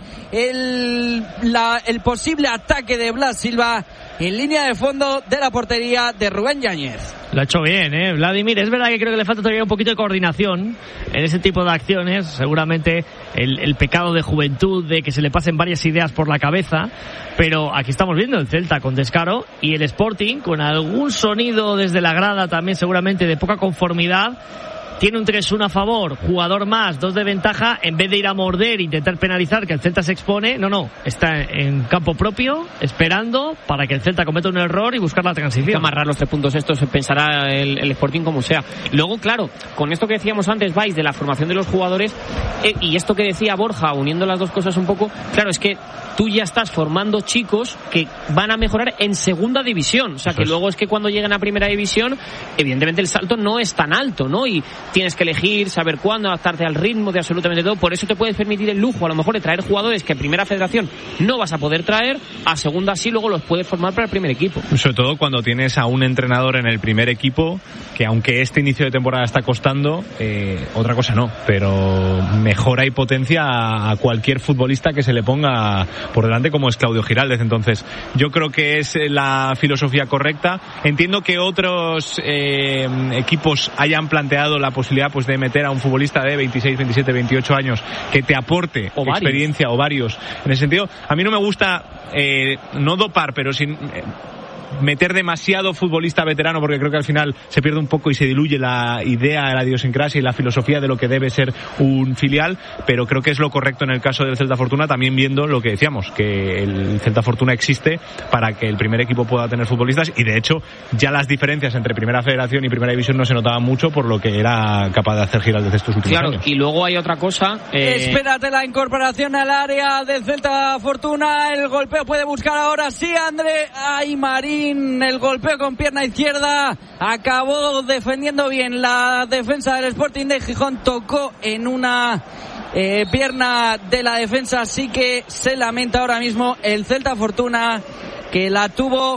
el posible ataque de Blas Silva en línea de fondo de la portería de Rubén Yáñez. Lo ha hecho bien, Vladimir. Es verdad que creo que le falta todavía un poquito de coordinación en ese tipo de acciones. Seguramente el pecado de juventud, de que se le pasen varias ideas por la cabeza. Pero aquí estamos viendo el Celta con descaro y el Sporting con algún sonido desde la grada también, seguramente de poca conformidad, tiene un 3-1 a favor, jugador más, 2 de ventaja, en vez de ir a morder e intentar penalizar que el Celta se expone, no, está en campo propio, esperando para que el Celta cometa un error y buscar la transición. Amarrar los 3 puntos estos, pensará el Sporting como sea. Luego, claro, con esto que decíamos antes, Vais, de la formación de los jugadores, y esto que decía Borja, uniendo las dos cosas un poco, claro, es que tú ya estás formando chicos que van a mejorar en segunda división, o sea, que luego es que cuando llegan a primera división, evidentemente el salto no es tan alto, ¿no? Y tienes que elegir, saber cuándo, adaptarte al ritmo de absolutamente todo. Por eso te puedes permitir el lujo, a lo mejor, de traer jugadores que en primera federación no vas a poder traer, a segunda sí, luego los puedes formar para el primer equipo. Sobre todo cuando tienes a un entrenador en el primer equipo que, aunque este inicio de temporada está costando, otra cosa no, pero mejora y potencia a cualquier futbolista que se le ponga por delante, como es Claudio Giraldez. Entonces, yo creo que es la filosofía correcta. Entiendo que otros equipos hayan planteado la posibilidad, pues, de meter a un futbolista de 26, 27, 28 años que te aporte experiencia, o varios. En ese sentido, a mí no me gusta no dopar, pero sin meter demasiado futbolista veterano, porque creo que al final se pierde un poco y se diluye la idea, la idiosincrasia y la filosofía de lo que debe ser un filial, pero creo que es lo correcto en el caso del Celta Fortuna, también viendo lo que decíamos, que el Celta Fortuna existe para que el primer equipo pueda tener futbolistas, y de hecho ya las diferencias entre Primera Federación y Primera División no se notaban mucho por lo que era capaz de hacer Giraldez estos últimos años. Y luego hay otra cosa. Espérate la incorporación al área del Celta Fortuna, el golpeo puede buscar ahora sí André Aymarín, el golpeo con pierna izquierda, acabó defendiendo bien la defensa del Sporting de Gijón, tocó en una pierna de la defensa, así que se lamenta ahora mismo el Celta Fortuna, que la tuvo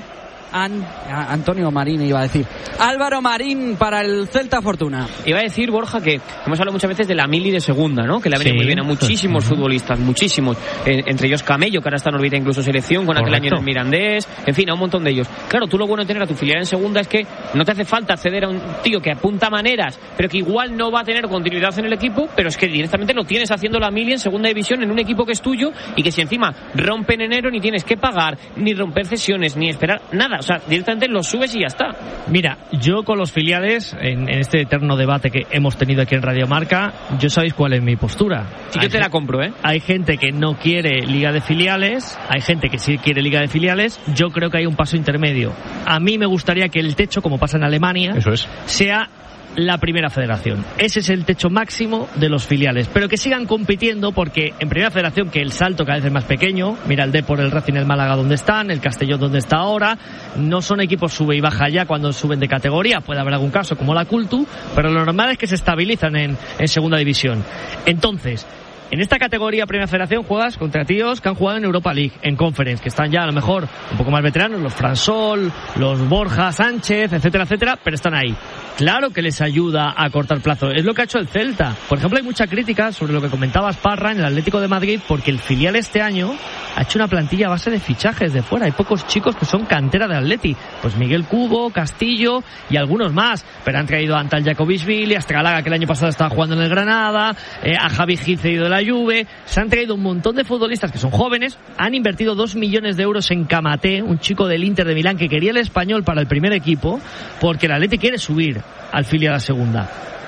Antonio Marín, iba a decir Álvaro Marín para el Celta Fortuna. Iba a decir, Borja, que hemos hablado muchas veces de la mili de segunda, ¿no? Que le ha venido muy bien a muchísimos futbolistas, muchísimos, entre ellos Camello, que ahora está en órbita incluso selección, con aquel año en el Mirandés, en fin, a un montón de ellos. Claro, tú lo bueno de tener a tu filial en segunda es que no te hace falta acceder a un tío que apunta maneras, pero que igual no va a tener continuidad en el equipo, pero es que directamente lo tienes haciendo la mili en segunda división en un equipo que es tuyo, y que si encima rompe en enero ni tienes que pagar, ni romper cesiones, ni esperar nada, o sea, directamente lo subes y ya está. Mira, yo con los filiales, en este eterno debate que hemos tenido aquí en Radio Marca, yo sabéis cuál es mi postura. Sí, yo te la compro, ¿eh? Hay gente que no quiere liga de filiales, hay gente que sí quiere liga de filiales, yo creo que hay un paso intermedio. A mí me gustaría que el techo, como pasa en Alemania, sea la Primera Federación. Ese es el techo máximo de los filiales, pero que sigan compitiendo, porque en Primera Federación, que el salto cada vez es más pequeño, mira el Depor, el Racing, el Málaga donde están, el Castellón donde está ahora, no son equipos sube y baja ya cuando suben de categoría, puede haber algún caso como la Cultu, pero lo normal es que se estabilizan en segunda división. Entonces, en esta categoría Primera Federación juegas contra tíos que han jugado en Europa League, en Conference, que están ya a lo mejor un poco más veteranos, los Fransol, los Borja Sánchez, etcétera, etcétera, pero están ahí. Claro que les ayuda a cortar plazo. Es lo que ha hecho el Celta. Por ejemplo, hay mucha crítica sobre lo que comentabas, Parra, en el Atlético de Madrid, porque el filial este año ha hecho una plantilla a base de fichajes de fuera. Hay pocos chicos que son cantera de Atleti. Pues Miguel Cubo, Castillo y algunos más. Pero han traído a Antal Jacobisvili, a Estralaga, que el año pasado estaba jugando en el Granada, a Javi Gil, cedido de la Juve. Se han traído un montón de futbolistas que son jóvenes. Han invertido 2 millones de euros en Camaté, un chico del Inter de Milán que quería el Español para el primer equipo, porque el Atleti quiere subir al filial a segunda.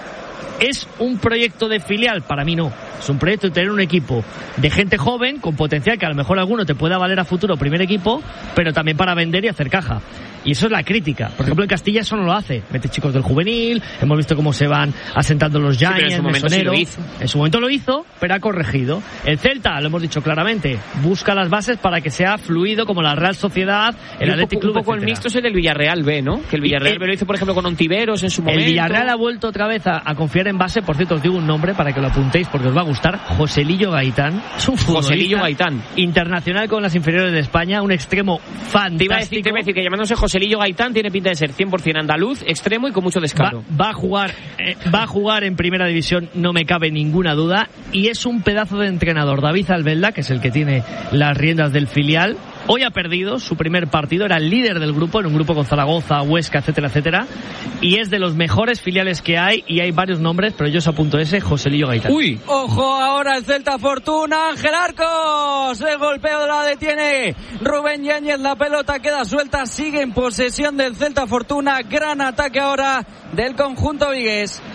¿Es un proyecto de filial? Para mí no. Es un proyecto de tener un equipo de gente joven, con potencial, que a lo mejor alguno te pueda valer a futuro primer equipo, pero también para vender y hacer caja. Y eso es la crítica. Por ejemplo, en Castilla eso no lo hace. Mete chicos del juvenil, hemos visto cómo se van asentando los Giants, en su momento sí lo hizo. En su momento lo hizo, pero ha corregido. El Celta, lo hemos dicho claramente, busca las bases para que sea fluido como la Real Sociedad, el Athletic Club, un poco el mixto es el del Villarreal B, ¿no? Que el Villarreal B lo hizo, por ejemplo, con Ontiveros en su momento. El Villarreal ha vuelto otra vez a confiar en base. Por cierto, os digo un nombre para que lo apuntéis porque os va a gustar. Joselillo Gaitán. Es un Joselillo Gaitán, internacional con las inferiores de España, un extremo fantástico. Te iba a decir que llamándose Joselillo Gaitán tiene pinta de ser 100% andaluz, extremo y con mucho descaro. Va a jugar en primera división, no me cabe ninguna duda, y es un pedazo de entrenador. David Albelda, que es el que tiene las riendas del filial, hoy ha perdido su primer partido, era el líder del grupo, en un grupo con Zaragoza, Huesca, etcétera, etcétera, y es de los mejores filiales que hay, y hay varios nombres, pero yo os apunto ese, Joselillo Gaitán. ¡Uy! ¡Ojo ahora el Celta Fortuna! ¡Ángel Arcos! El golpeo la detiene Rubén Yáñez, la pelota queda suelta, sigue en posesión del Celta Fortuna, gran ataque ahora del conjunto vigués.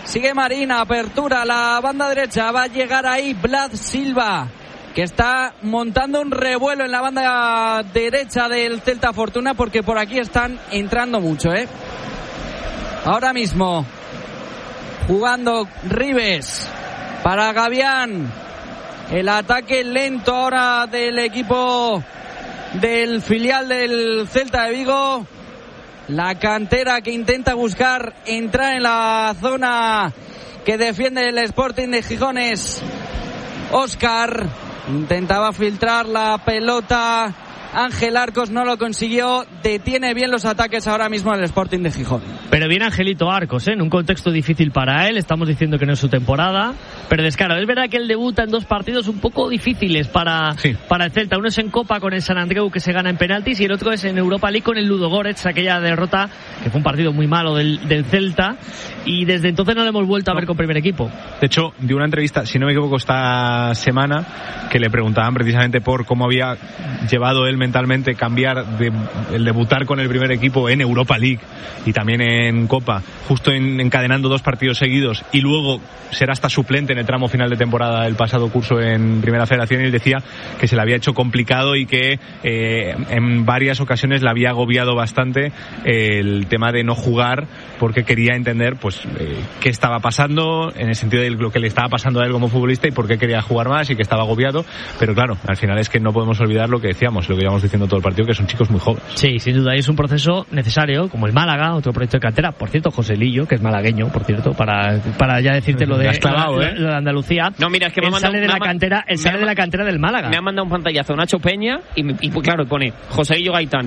Sigue Marín, apertura a la banda derecha. Va a llegar ahí Vlad Silva, que está montando un revuelo en la banda derecha del Celta Fortuna, porque por aquí están entrando mucho, Ahora mismo jugando Ribes para Gavián. El ataque lento ahora del equipo del filial del Celta de Vigo. La cantera que intenta buscar entrar en la zona que defiende el Sporting de Gijón es Óscar. Intentaba filtrar la pelota. Ángel Arcos no lo consiguió. Detiene bien los ataques ahora mismo el Sporting de Gijón. Pero bien Angelito Arcos, en un contexto difícil para él. Estamos diciendo que no es su temporada, pero descaro. Es verdad que él debuta en 2 partidos un poco difíciles para el Celta. Uno es en Copa con el San Andreu, que se gana en penaltis, y el otro es en Europa League con el Ludogorets, aquella derrota que fue un partido muy malo del Celta, y desde entonces no lo hemos vuelto a ver con primer equipo. De hecho, de una entrevista, si no me equivoco, esta semana, que le preguntaban precisamente por cómo había llevado él mentalmente cambiar el debutar con el primer equipo en Europa League y también en Copa, justo encadenando 2 partidos seguidos, y luego ser hasta suplente en el tramo final de temporada el pasado curso en Primera Federación, y él decía que se le había hecho complicado y que en varias ocasiones le había agobiado bastante el tema de no jugar, porque quería entender pues qué estaba pasando, en el sentido de lo que le estaba pasando a él como futbolista y por qué quería jugar más, y que estaba agobiado. Pero claro, al final es que no podemos olvidar lo que decíamos, lo que íbamos diciendo todo el partido, que son chicos muy jóvenes. Sí, sin duda, y es un proceso necesario, como el Málaga, otro proyecto de cantera. Por cierto, José Lillo, que es malagueño, por cierto, para ya decirte lo de Andalucía. No, mira, es que sale de la cantera del Málaga. Me ha mandado un pantallazo Nacho Peña y pues claro, pone José Lillo Gaitán.